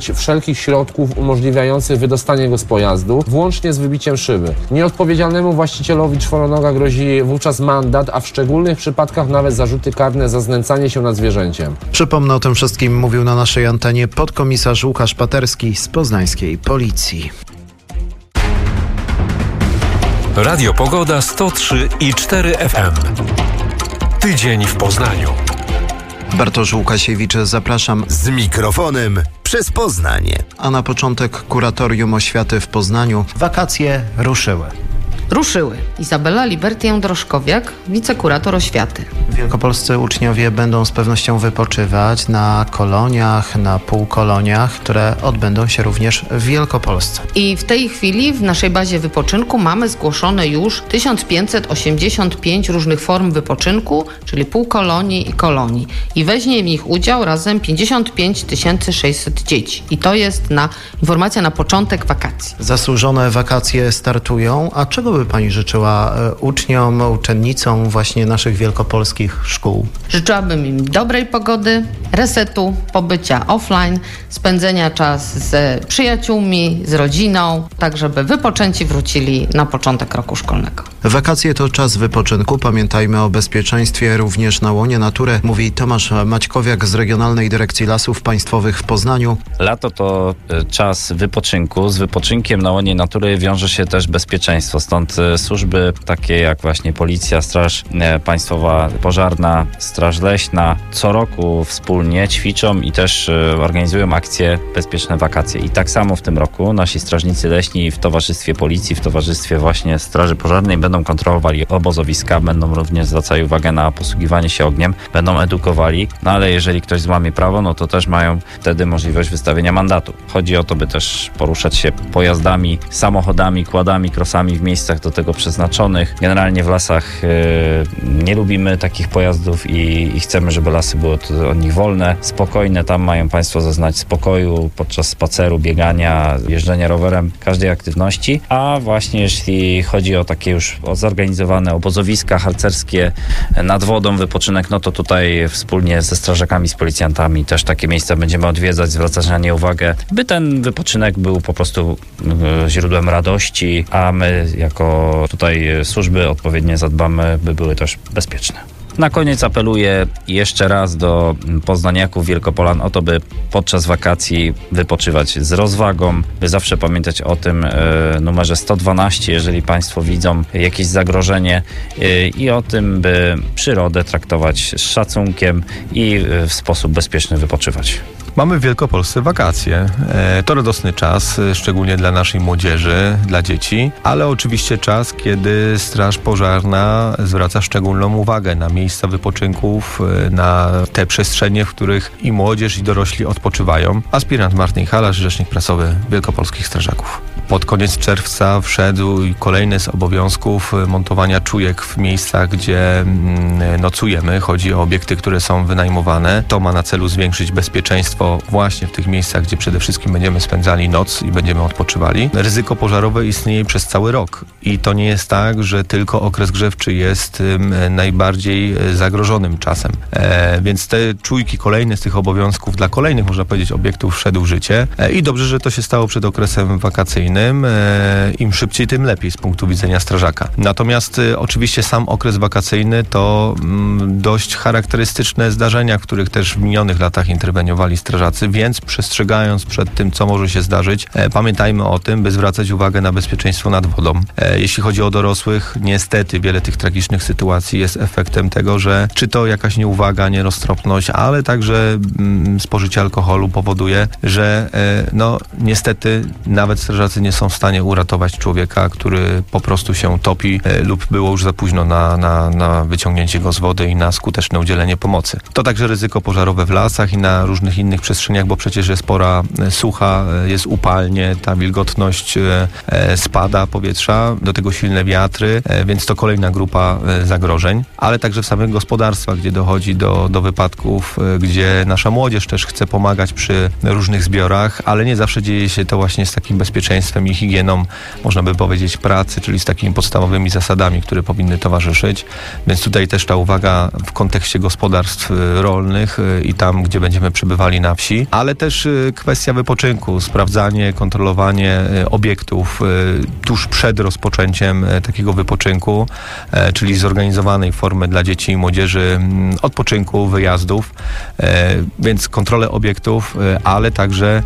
wszelkich środków umożliwiających wydostanie go z pojazdu, włącznie z wybiciem szyby. Nieodpowiedzialnemu właścicielowi czworonoga grozi wówczas mandat, a w szczególnych przypadkach nawet zarzuty karne za znęcanie się nad zwierzęciem. Przypomnę, o tym wszystkim mówił na naszej antenie podkomisarz Łukasz Paterski z poznańskiej Policji. Radio Pogoda sto trzy i cztery F M. Tydzień w Poznaniu. Bartosz Łukasiewicz, zapraszam. Z mikrofonem przez Poznanie. A na początek kuratorium oświaty w Poznaniu. Wakacje ruszyły. Ruszyły. Izabela Libertię-Droszkowiak, wicekurator oświaty. Wielkopolscy uczniowie będą z pewnością wypoczywać na koloniach, na półkoloniach, które odbędą się również w Wielkopolsce. I w tej chwili w naszej bazie wypoczynku mamy zgłoszone już tysiąc pięćset osiemdziesiąt pięć różnych form wypoczynku, czyli półkolonii i kolonii. I weźmie w nich udział razem pięćdziesiąt pięć tysięcy sześćset dzieci. I to jest na informacja na początek wakacji. Zasłużone wakacje startują, a czego by Pani życzyła uczniom, uczennicom właśnie naszych wielkopolskich szkół? Życzyłabym im dobrej pogody, resetu, pobycia offline, spędzenia czasu z przyjaciółmi, z rodziną, tak żeby wypoczęci wrócili na początek roku szkolnego. Wakacje to czas wypoczynku. Pamiętajmy o bezpieczeństwie również na łonie natury, mówi Tomasz Maćkowiak z Regionalnej Dyrekcji Lasów Państwowych w Poznaniu. Lato to czas wypoczynku. Z wypoczynkiem na łonie natury wiąże się też bezpieczeństwo. Stąd służby takie jak właśnie Policja, Straż Państwowa Pożarna, Straż Leśna co roku wspólnie ćwiczą i też organizują akcje Bezpieczne Wakacje. I tak samo w tym roku nasi strażnicy leśni w towarzystwie Policji, w towarzystwie właśnie Straży Pożarnej będą kontrolowali obozowiska, będą również zwracali uwagę na posługiwanie się ogniem, będą edukowali, no ale jeżeli ktoś złamie prawo, no to też mają wtedy możliwość wystawienia mandatu. Chodzi o to, by też poruszać się pojazdami, samochodami, quadami, krosami w miejscach do tego przeznaczonych. Generalnie w lasach yy, nie lubimy takich pojazdów i, i chcemy, żeby lasy były od nich wolne, spokojne. Tam mają Państwo zaznać spokoju podczas spaceru, biegania, jeżdżenia rowerem, każdej aktywności. A właśnie jeśli chodzi o takie już zorganizowane obozowiska harcerskie nad wodą, wypoczynek, no to tutaj wspólnie ze strażakami, z policjantami też takie miejsca będziemy odwiedzać, zwracać na nie uwagę, by ten wypoczynek był po prostu źródłem radości, a my jako tutaj służby odpowiednio zadbamy, by były też bezpieczne. Na koniec apeluję jeszcze raz do poznaniaków, Wielkopolan o to, by podczas wakacji wypoczywać z rozwagą, by zawsze pamiętać o tym e, numerze sto dwanaście, jeżeli Państwo widzą jakieś zagrożenie e, i o tym, by przyrodę traktować z szacunkiem i e, w sposób bezpieczny wypoczywać. Mamy w Wielkopolsce wakacje. To radosny czas, szczególnie dla naszej młodzieży, dla dzieci, ale oczywiście czas, kiedy Straż Pożarna zwraca szczególną uwagę na miejsca wypoczynków, na te przestrzenie, w których i młodzież, i dorośli odpoczywają. Aspirant Martin Halasz, rzecznik prasowy Wielkopolskich Strażaków. Pod koniec czerwca wszedł kolejny z obowiązków montowania czujek w miejscach, gdzie nocujemy. Chodzi o obiekty, które są wynajmowane. To ma na celu zwiększyć bezpieczeństwo właśnie w tych miejscach, gdzie przede wszystkim będziemy spędzali noc i będziemy odpoczywali. Ryzyko pożarowe istnieje przez cały rok i to nie jest tak, że tylko okres grzewczy jest tym najbardziej zagrożonym czasem. E, więc te czujki, kolejne z tych obowiązków dla kolejnych, można powiedzieć, obiektów wszedł w życie e, i dobrze, że to się stało przed okresem wakacyjnym. E, Im szybciej, tym lepiej z punktu widzenia strażaka. Natomiast e, oczywiście sam okres wakacyjny to mm, dość charakterystyczne zdarzenia, w których też w minionych latach interweniowali strażacy, więc przestrzegając przed tym, co może się zdarzyć, e, pamiętajmy o tym, by zwracać uwagę na bezpieczeństwo nad wodą. E, jeśli chodzi o dorosłych, niestety wiele tych tragicznych sytuacji jest efektem tego, że czy to jakaś nieuwaga, nieroztropność, ale także mm, spożycie alkoholu powoduje, że e, no niestety nawet strażacy nie są w stanie uratować człowieka, który po prostu się topi e, lub było już za późno na, na, na wyciągnięcie go z wody i na skuteczne udzielenie pomocy. To także ryzyko pożarowe w lasach i na różnych innych przestrzeniach, bo przecież jest pora sucha, jest upalnie, ta wilgotność e, spada powietrza, do tego silne wiatry, e, więc to kolejna grupa e, zagrożeń, ale także w samych gospodarstwach, gdzie dochodzi do, do wypadków, e, gdzie nasza młodzież też chce pomagać przy różnych zbiorach, ale nie zawsze dzieje się to właśnie z takim bezpieczeństwem bezpieczeństwem i higieną, można by powiedzieć, pracy, czyli z takimi podstawowymi zasadami, które powinny towarzyszyć. Więc tutaj też ta uwaga w kontekście gospodarstw rolnych i tam, gdzie będziemy przebywali na wsi, ale też kwestia wypoczynku, sprawdzanie, kontrolowanie obiektów tuż przed rozpoczęciem takiego wypoczynku, czyli zorganizowanej formy dla dzieci i młodzieży odpoczynku, wyjazdów, więc kontrolę obiektów, ale także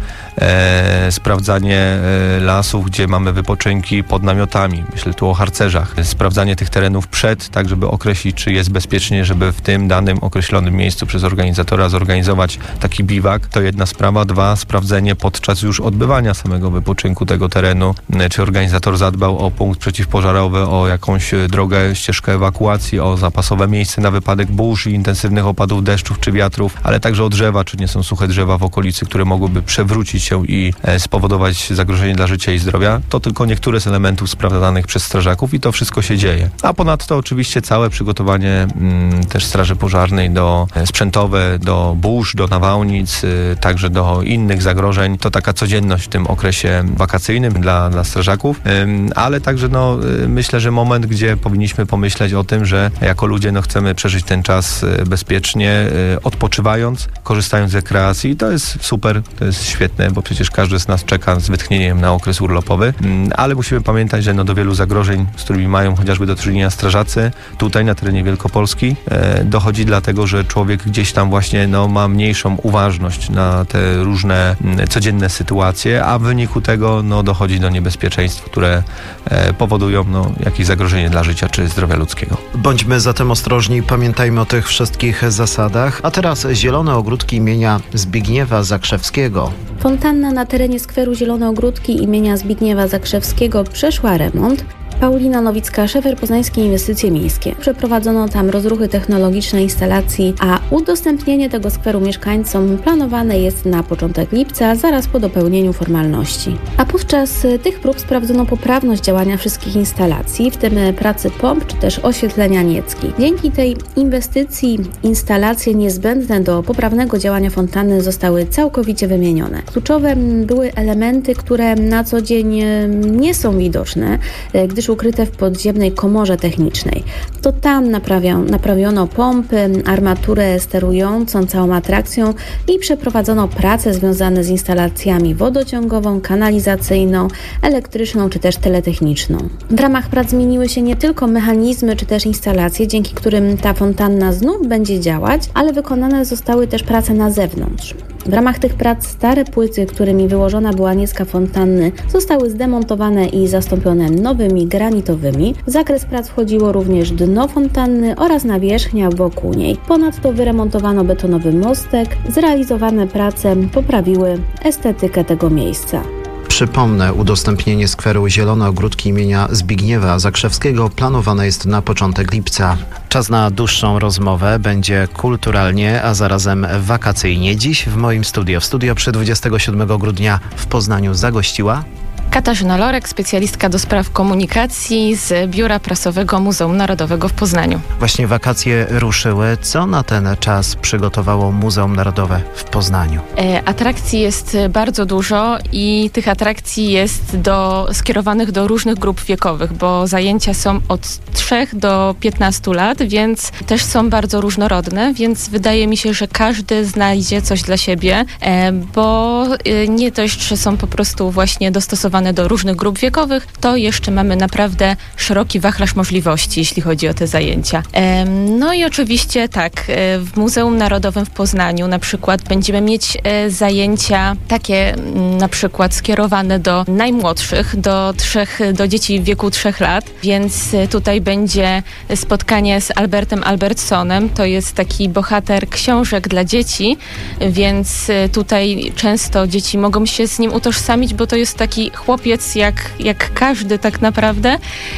sprawdzanie lasów, gdzie mamy wypoczynki pod namiotami. Myślę tu o harcerzach. Sprawdzanie tych terenów przed, tak żeby określić, czy jest bezpiecznie, żeby w tym danym określonym miejscu przez organizatora zorganizować taki biwak. To jedna sprawa. Dwa, sprawdzenie podczas już odbywania samego wypoczynku tego terenu, czy organizator zadbał o punkt przeciwpożarowy, o jakąś drogę, ścieżkę ewakuacji, o zapasowe miejsce na wypadek burz i intensywnych opadów deszczów czy wiatrów, ale także o drzewa, czy nie są suche drzewa w okolicy, które mogłyby przewrócić się i spowodować zagrożenie dla życia i zdrowia. To tylko niektóre z elementów sprawdzanych przez strażaków i to wszystko się dzieje. A ponadto oczywiście całe przygotowanie m, też Straży Pożarnej do sprzętowe, do burz, do nawałnic, y, także do innych zagrożeń. To taka codzienność w tym okresie wakacyjnym dla, dla strażaków, y, ale także no, y, myślę, że moment, gdzie powinniśmy pomyśleć o tym, że jako ludzie no, chcemy przeżyć ten czas y, bezpiecznie, y, odpoczywając, korzystając z rekreacji i to jest super, to jest świetne, bo przecież każdy z nas czeka z wytchnieniem na okres urlopowy, y, ale musimy pamiętać, że no, do wielu zagrożeń, z którymi mają chociażby do czynienia strażacy, tutaj na terenie Wielkopolski e, dochodzi dlatego, że człowiek gdzieś tam właśnie no, ma mniejszą uważność na te różne m, codzienne sytuacje, a w wyniku tego no, dochodzi do niebezpieczeństw, które e, powodują no, jakieś zagrożenie dla życia czy zdrowia ludzkiego. Bądźmy zatem ostrożni, pamiętajmy o tych wszystkich zasadach. A teraz zielone ogródki imienia Zbigniewa Zakrzewskiego. Fontanna na terenie skweru Zielone Ogródki imienia Zbigniewa Zakrzewskiego przeszła remont. Paulina Nowicka, szefer Poznańskie Inwestycje Miejskie. Przeprowadzono tam rozruchy technologiczne instalacji, a udostępnienie tego skweru mieszkańcom planowane jest na początek lipca, zaraz po dopełnieniu formalności. A podczas tych prób sprawdzono poprawność działania wszystkich instalacji, w tym pracy pomp czy też oświetlenia niecki. Dzięki tej inwestycji instalacje niezbędne do poprawnego działania fontanny zostały całkowicie wymienione. Kluczowe były elementy, które na co dzień nie są widoczne, gdyż ukryte w podziemnej komorze technicznej. To tam naprawia, naprawiono pompy, armaturę sterującą całą atrakcją i przeprowadzono prace związane z instalacjami wodociągową, kanalizacyjną, elektryczną czy też teletechniczną. W ramach prac zmieniły się nie tylko mechanizmy czy też instalacje, dzięki którym ta fontanna znów będzie działać, ale wykonane zostały też prace na zewnątrz. W ramach tych prac stare płyty, którymi wyłożona była niecka fontanny, zostały zdemontowane i zastąpione nowymi granitowymi. W zakres prac wchodziło również dno fontanny oraz nawierzchnia wokół niej. Ponadto wyremontowano betonowy mostek. Zrealizowane prace poprawiły estetykę tego miejsca. Przypomnę, udostępnienie skweru Zielone Ogródki imienia Zbigniewa Zakrzewskiego planowane jest na początek lipca. Czas na dłuższą rozmowę. Będzie kulturalnie, a zarazem wakacyjnie. Dziś w moim studio, w studio przy dwudziestego siódmego grudnia w Poznaniu zagościła Katarzyna Lorek, specjalistka do spraw komunikacji z Biura Prasowego Muzeum Narodowego w Poznaniu. Właśnie wakacje ruszyły. Co na ten czas przygotowało Muzeum Narodowe w Poznaniu? E, atrakcji jest bardzo dużo i tych atrakcji jest do, skierowanych do różnych grup wiekowych, bo zajęcia są od trzech do piętnastu lat, więc też są bardzo różnorodne, więc wydaje mi się, że każdy znajdzie coś dla siebie, e, bo e, nie dość, że są po prostu właśnie dostosowane do różnych grup wiekowych, to jeszcze mamy naprawdę szeroki wachlarz możliwości, jeśli chodzi o te zajęcia. No i oczywiście tak, w Muzeum Narodowym w Poznaniu na przykład będziemy mieć zajęcia takie na przykład skierowane do najmłodszych, do, trzech, do dzieci w wieku trzech lat, więc tutaj będzie spotkanie z Albertem Albertsonem, to jest taki bohater książek dla dzieci, więc tutaj często dzieci mogą się z nim utożsamić, bo to jest taki chłopiec jak, jak każdy tak naprawdę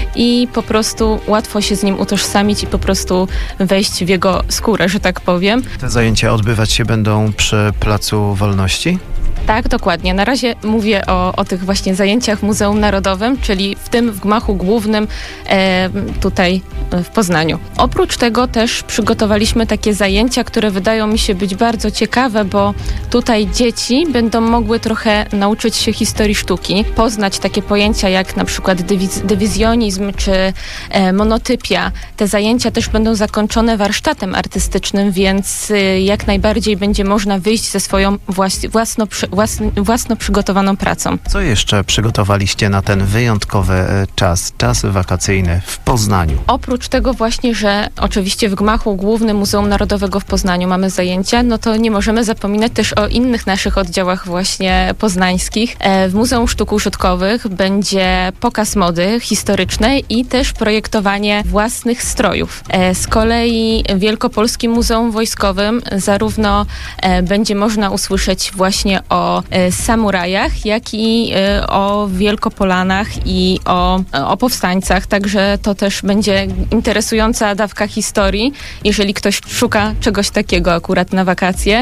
i po prostu łatwo się z nim utożsamić i po prostu wejść w jego skórę, że tak powiem. Te zajęcia odbywać się będą przy Placu Wolności? Tak, dokładnie. Na razie mówię o, o tych właśnie zajęciach w Muzeum Narodowym, czyli w tym w gmachu głównym e, tutaj w Poznaniu. Oprócz tego też przygotowaliśmy takie zajęcia, które wydają mi się być bardzo ciekawe, bo tutaj dzieci będą mogły trochę nauczyć się historii sztuki, poznać takie pojęcia jak na przykład dywiz- dywizjonizm czy e, monotypia. Te zajęcia też będą zakończone warsztatem artystycznym, więc e, jak najbardziej będzie można wyjść ze swoją włas- własno, przy, własno, własno przygotowaną pracą. Co jeszcze przygotowaliście na ten wyjątkowy czas, czas wakacyjny w Poznaniu? Oprócz tego właśnie, że oczywiście w gmachu głównym Muzeum Narodowego w Poznaniu mamy zajęcia, no to nie możemy zapominać też o innych naszych oddziałach właśnie poznańskich. W Muzeum Sztuk Użytkowych będzie pokaz mody historycznej i też projektowanie własnych strojów. Z kolei w Wielkopolskim Muzeum Wojskowym zarówno będzie można usłyszeć właśnie o samurajach, jak i o Wielkopolanach i o, o powstańcach, także to też będzie interesująca dawka historii, jeżeli ktoś szuka czegoś takiego akurat na wakacje.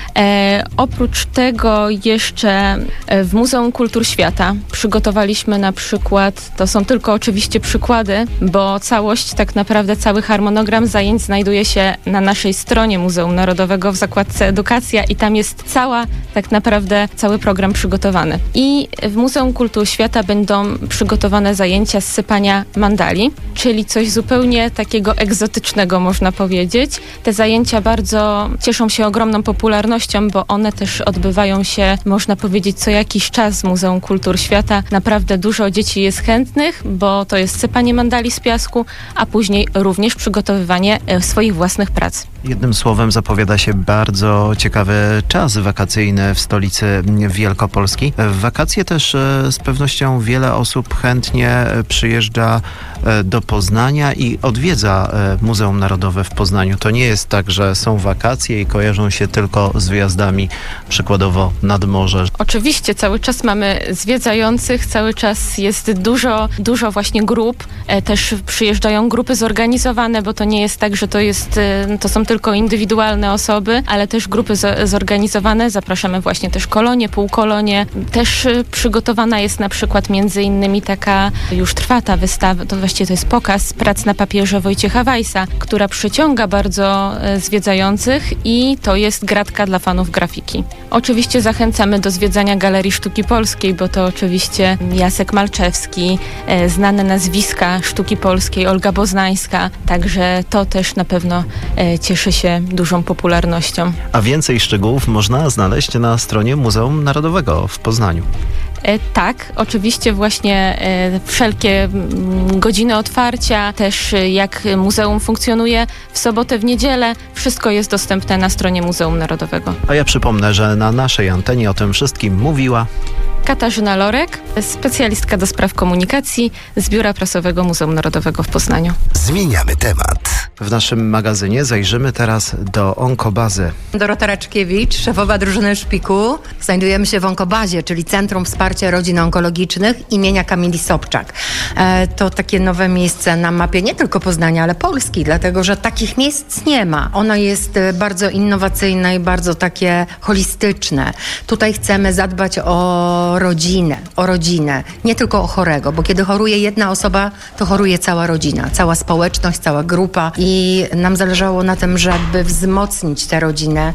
E, oprócz tego jeszcze w Muzeum Kultur Świata przygotowaliśmy na przykład, to są tylko oczywiście przykłady, bo całość, tak naprawdę cały harmonogram zajęć znajduje się na naszej stronie Muzeum Narodowego w zakładce Edukacja i tam jest cała, tak naprawdę cały program przygotowany. I w Muzeum Kultur Świata będą przygotowane zajęcia z sypania mandali, czyli coś zupełnie takiego egzotycznego, można powiedzieć. Te zajęcia bardzo cieszą się ogromną popularnością, bo one też odbywają się, można powiedzieć, co jakiś czas w Muzeum Kultur Świata. Naprawdę dużo dzieci jest chętnych, bo to jest sypanie mandali z piasku, a później również przygotowywanie swoich własnych prac. Jednym słowem zapowiada się bardzo ciekawy czas wakacyjny w stolicy Wielkopolski. W wakacje też z pewnością wiele osób chętnie przyjeżdża do Poznania i odwiedza Muzeum Narodowe w Poznaniu. To nie jest tak, że są wakacje i kojarzą się tylko z wyjazdami przykładowo nad morze. Oczywiście cały czas mamy zwiedzających, cały czas jest dużo, dużo właśnie grup. Też przyjeżdżają grupy zorganizowane, bo to nie jest tak, że to jest, to są tylko indywidualne osoby, ale też grupy zorganizowane. Zapraszamy właśnie też kolonie, półkolonie. Też przygotowana jest na przykład między innymi taka, już trwa ta wystawa, to właściwie to jest pokaz prac na papierze Wojciecha Weissa, która przyciąga bardzo zwiedzających i to jest gratka dla fanów grafiki. Oczywiście zachęcamy do zwiedzania Galerii Sztuki Polskiej, bo to oczywiście Jacek Malczewski, znane nazwiska sztuki polskiej, Olga Boznańska, także to też na pewno cieszy się dużą popularnością. A więcej szczegółów można znaleźć na stronie Muzeum Narodowego w Poznaniu. E, tak, oczywiście właśnie e, wszelkie m, godziny otwarcia, też e, jak muzeum funkcjonuje w sobotę, w niedzielę, wszystko jest dostępne na stronie Muzeum Narodowego. A ja przypomnę, że na naszej antenie o tym wszystkim mówiła Katarzyna Lorek, specjalistka do spraw komunikacji z Biura Prasowego Muzeum Narodowego w Poznaniu. Zmieniamy temat. W naszym magazynie zajrzymy teraz do Onkobazy. Dorota Raczkiewicz, szefowa drużyny Szpiku. Znajdujemy się w Onkobazie, czyli Centrum Wsparcia Rodzin Onkologicznych imienia Kamili Sobczak. E, to takie nowe miejsce na mapie nie tylko Poznania, ale Polski, dlatego że takich miejsc nie ma. Ono jest bardzo innowacyjne i bardzo takie holistyczne. Tutaj chcemy zadbać o rodzinę, o rodzinę, nie tylko o chorego, bo kiedy choruje jedna osoba, to choruje cała rodzina, cała społeczność, cała grupa i nam zależało na tym, żeby wzmocnić tę rodzinę,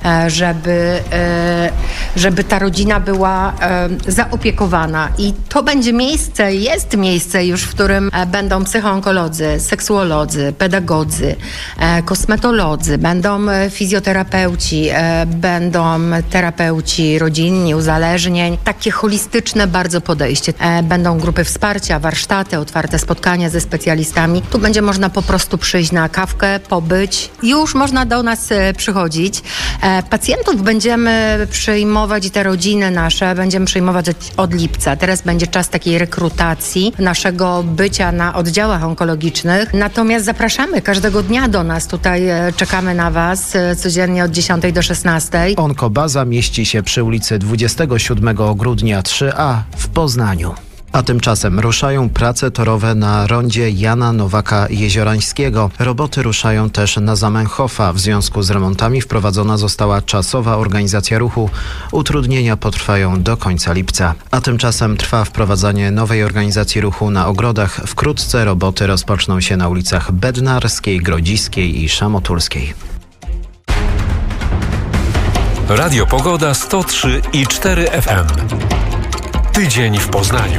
żeby, żeby ta rodzina była zaopiekowana i to będzie miejsce, jest miejsce już, w którym będą psychoonkolodzy, seksuolodzy, pedagodzy, kosmetolodzy, będą fizjoterapeuci, będą terapeuci rodzinni, uzależnień, takie holistyczne bardzo podejście. Będą grupy wsparcia, warsztaty, otwarte spotkania ze specjalistami. Tu będzie można po prostu przyjść na kawkę, pobyć. Już można do nas przychodzić. Pacjentów będziemy przyjmować i te rodziny nasze będziemy przyjmować od lipca. Teraz będzie czas takiej rekrutacji naszego bycia na oddziałach onkologicznych. Natomiast zapraszamy każdego dnia do nas. Tutaj czekamy na Was codziennie od dziesiątej do szesnastej. Onkobaza mieści się przy ulicy dwudziestego siódmego grudnia trzy A w Poznaniu. A tymczasem ruszają prace torowe na rondzie Jana Nowaka-Jeziorańskiego. Roboty ruszają też na Zamenhofa. W związku z remontami wprowadzona została czasowa organizacja ruchu. Utrudnienia potrwają do końca lipca. A tymczasem trwa wprowadzanie nowej organizacji ruchu na ogrodach. Wkrótce roboty rozpoczną się na ulicach Bednarskiej, Grodziskiej i Szamotulskiej. Radio Pogoda sto trzy i cztery F M. Tydzień w Poznaniu.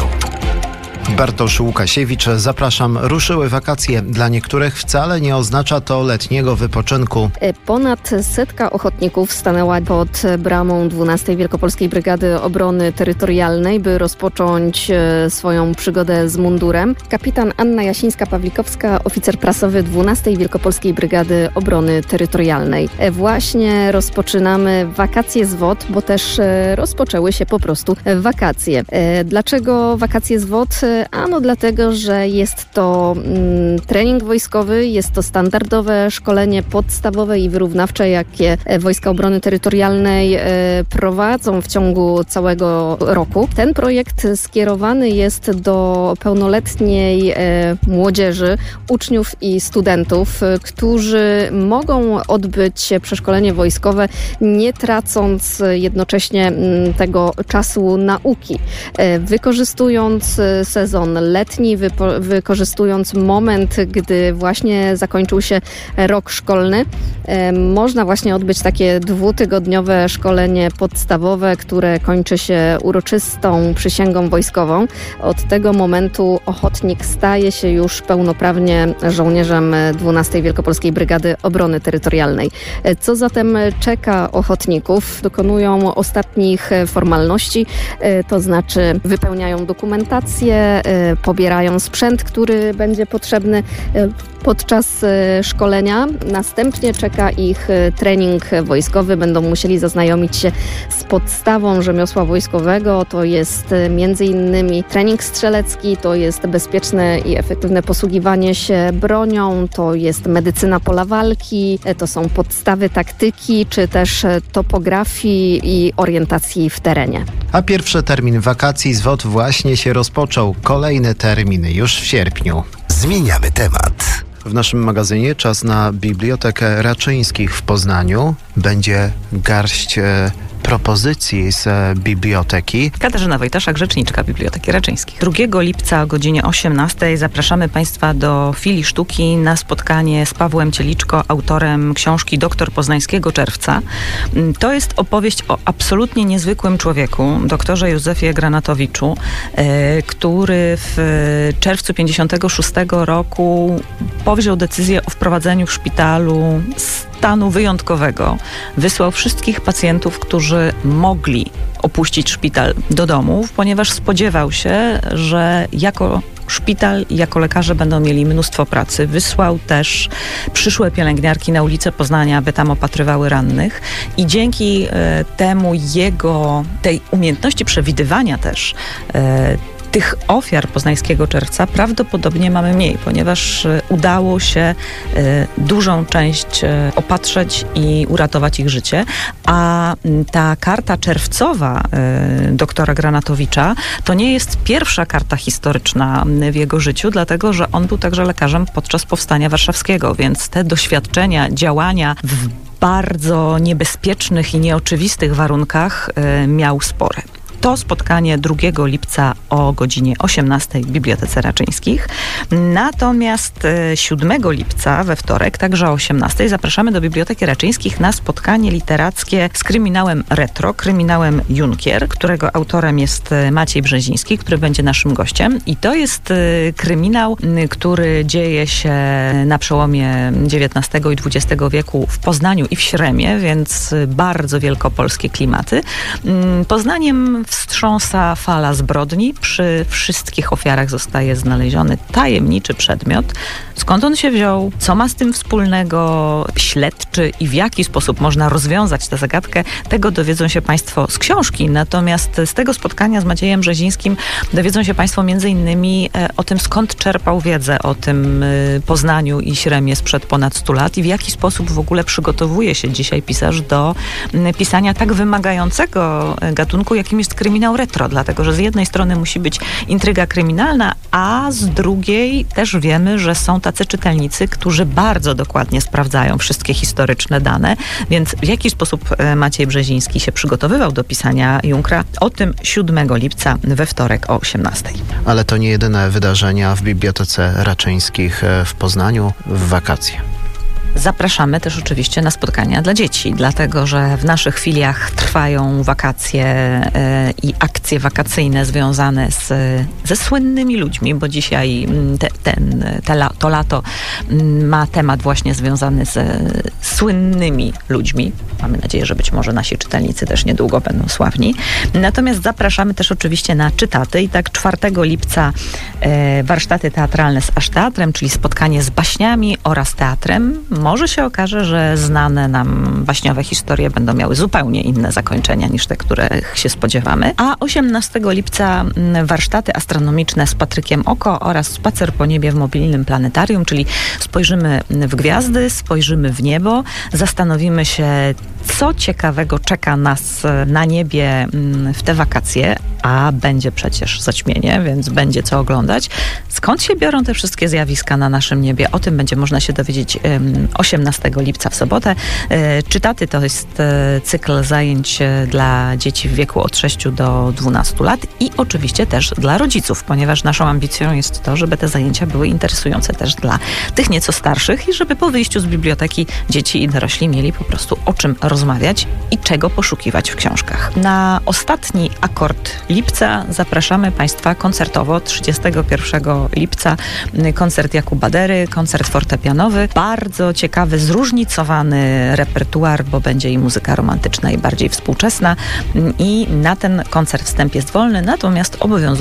Bartosz Łukasiewicz, zapraszam. Ruszyły wakacje. Dla niektórych wcale nie oznacza to letniego wypoczynku. Ponad setka ochotników stanęła pod bramą dwunastej Wielkopolskiej Brygady Obrony Terytorialnej, by rozpocząć swoją przygodę z mundurem. Kapitan Anna Jasińska-Pawlikowska, oficer prasowy dwunastej Wielkopolskiej Brygady Obrony Terytorialnej. Właśnie rozpoczynamy wakacje z W O D, bo też rozpoczęły się po prostu wakacje. Dlaczego wakacje z W O D? Ano dlatego, że jest to mm, trening wojskowy, jest to standardowe szkolenie podstawowe i wyrównawcze, jakie Wojska Obrony Terytorialnej e, prowadzą w ciągu całego roku. Ten projekt skierowany jest do pełnoletniej e, młodzieży, uczniów i studentów, e, którzy mogą odbyć przeszkolenie wojskowe, nie tracąc jednocześnie m, tego czasu nauki. E, wykorzystując sezon letni, wypo, wykorzystując moment, gdy właśnie zakończył się rok szkolny. E, można właśnie odbyć takie dwutygodniowe szkolenie podstawowe, które kończy się uroczystą przysięgą wojskową. Od tego momentu ochotnik staje się już pełnoprawnie żołnierzem dwunastej Wielkopolskiej Brygady Obrony Terytorialnej. E, co zatem czeka ochotników? Dokonują ostatnich formalności, e, to znaczy wypełniają dokumentację, pobierają sprzęt, który będzie potrzebny podczas szkolenia. Następnie czeka ich trening wojskowy. Będą musieli zaznajomić się z podstawą rzemiosła wojskowego. To jest między innymi trening strzelecki, to jest bezpieczne i efektywne posługiwanie się bronią, to jest medycyna pola walki, to są podstawy taktyki, czy też topografii i orientacji w terenie. A pierwszy termin wakacji z W O D właśnie się rozpoczął. Kolejny termin już w sierpniu. Zmieniamy temat. W naszym magazynie czas na Bibliotekę Raczyńskich w Poznaniu. Będzie garść e, propozycji z e, biblioteki. Katarzyna Wojtaszak, rzeczniczka Biblioteki Raczyńskich. drugiego lipca o godzinie osiemnastej zapraszamy Państwa do Filii Sztuki na spotkanie z Pawłem Cieliczko, autorem książki Doktor Poznańskiego Czerwca. To jest opowieść o absolutnie niezwykłym człowieku, doktorze Józefie Granatowiczu, e, który w czerwcu pięćdziesiątego szóstego roku powziął decyzję o wprowadzeniu w szpitalu stanu wyjątkowego. Wysłał wszystkich pacjentów, którzy mogli opuścić szpital, do domów, ponieważ spodziewał się, że jako szpital i jako lekarze będą mieli mnóstwo pracy. Wysłał też przyszłe pielęgniarki na ulicę Poznania, aby tam opatrywały rannych i dzięki e, temu jego, tej umiejętności przewidywania też e, tych ofiar poznańskiego czerwca prawdopodobnie mamy mniej, ponieważ udało się dużą część opatrzeć i uratować ich życie, a ta karta czerwcowa doktora Granatowicza to nie jest pierwsza karta historyczna w jego życiu, dlatego że on był także lekarzem podczas Powstania Warszawskiego, więc te doświadczenia, działania w bardzo niebezpiecznych i nieoczywistych warunkach miał spore. To spotkanie drugiego lipca o godzinie osiemnastej w Bibliotece Raczyńskich. Natomiast siódmego lipca we wtorek, także o osiemnastej, zapraszamy do Biblioteki Raczyńskich na spotkanie literackie z kryminałem retro, kryminałem Junkier, którego autorem jest Maciej Brzeziński, który będzie naszym gościem. I to jest kryminał, który dzieje się na przełomie dziewiętnastego i dwudziestego wieku w Poznaniu i w Śremie, więc bardzo wielkopolskie klimaty. Poznaniem wstrząsa fala zbrodni. Przy wszystkich ofiarach zostaje znaleziony tajemniczy przedmiot. Skąd on się wziął? Co ma z tym wspólnego śledczy i w jaki sposób można rozwiązać tę zagadkę? Tego dowiedzą się Państwo z książki. Natomiast z tego spotkania z Maciejem Brzezińskim dowiedzą się Państwo między innymi o tym, skąd czerpał wiedzę o tym Poznaniu i Śremie sprzed ponad stu lat i w jaki sposób w ogóle przygotowuje się dzisiaj pisarz do pisania tak wymagającego gatunku, jakim jest kryminał. kryminał retro, dlatego że z jednej strony musi być intryga kryminalna, a z drugiej też wiemy, że są tacy czytelnicy, którzy bardzo dokładnie sprawdzają wszystkie historyczne dane, więc w jaki sposób Maciej Brzeziński się przygotowywał do pisania Junkra? O tym siódmego lipca we wtorek o osiemnastej. Ale to nie jedyne wydarzenia w Bibliotece Raczyńskich w Poznaniu w wakacje. Zapraszamy też oczywiście na spotkania dla dzieci, dlatego że w naszych filiach trwają wakacje e, i akcje wakacyjne związane z, ze słynnymi ludźmi, bo dzisiaj te, ten, te la, to lato ma temat właśnie związany z słynnymi ludźmi. Mamy nadzieję, że być może nasi czytelnicy też niedługo będą sławni. Natomiast zapraszamy też oczywiście na czytaty i tak czwartego lipca e, warsztaty teatralne z Aż Teatrem, czyli spotkanie z baśniami oraz teatrem. Może się okaże, że znane nam baśniowe historie będą miały zupełnie inne zakończenia niż te, których się spodziewamy. A osiemnastego lipca warsztaty astronomiczne z Patrykiem Oko oraz spacer po niebie w mobilnym planetarium, czyli spojrzymy w gwiazdy, spojrzymy w niebo, zastanowimy się, co ciekawego czeka nas na niebie w te wakacje, a będzie przecież zaćmienie, więc będzie co oglądać. Skąd się biorą te wszystkie zjawiska na naszym niebie? O tym będzie można się dowiedzieć osiemnastego lipca w sobotę. Czytaty to jest cykl zajęć dla dzieci w wieku od sześciu do dwunastu lat i oczywiście też dla rodziców, ponieważ naszą ambicją jest to, żeby te zajęcia były interesujące też dla tych nieco starszych i żeby po wyjściu z biblioteki dzieci i dorośli mieli po prostu o czym rozmawiać i czego poszukiwać w książkach. Na ostatni akord lipca zapraszamy Państwa koncertowo. trzydziestego pierwszego lipca koncert Jakuba Dery, koncert fortepianowy. Bardzo ciekawy, zróżnicowany repertuar, bo będzie i muzyka romantyczna i bardziej współczesna i na ten koncert wstęp jest wolny, natomiast obowiązuje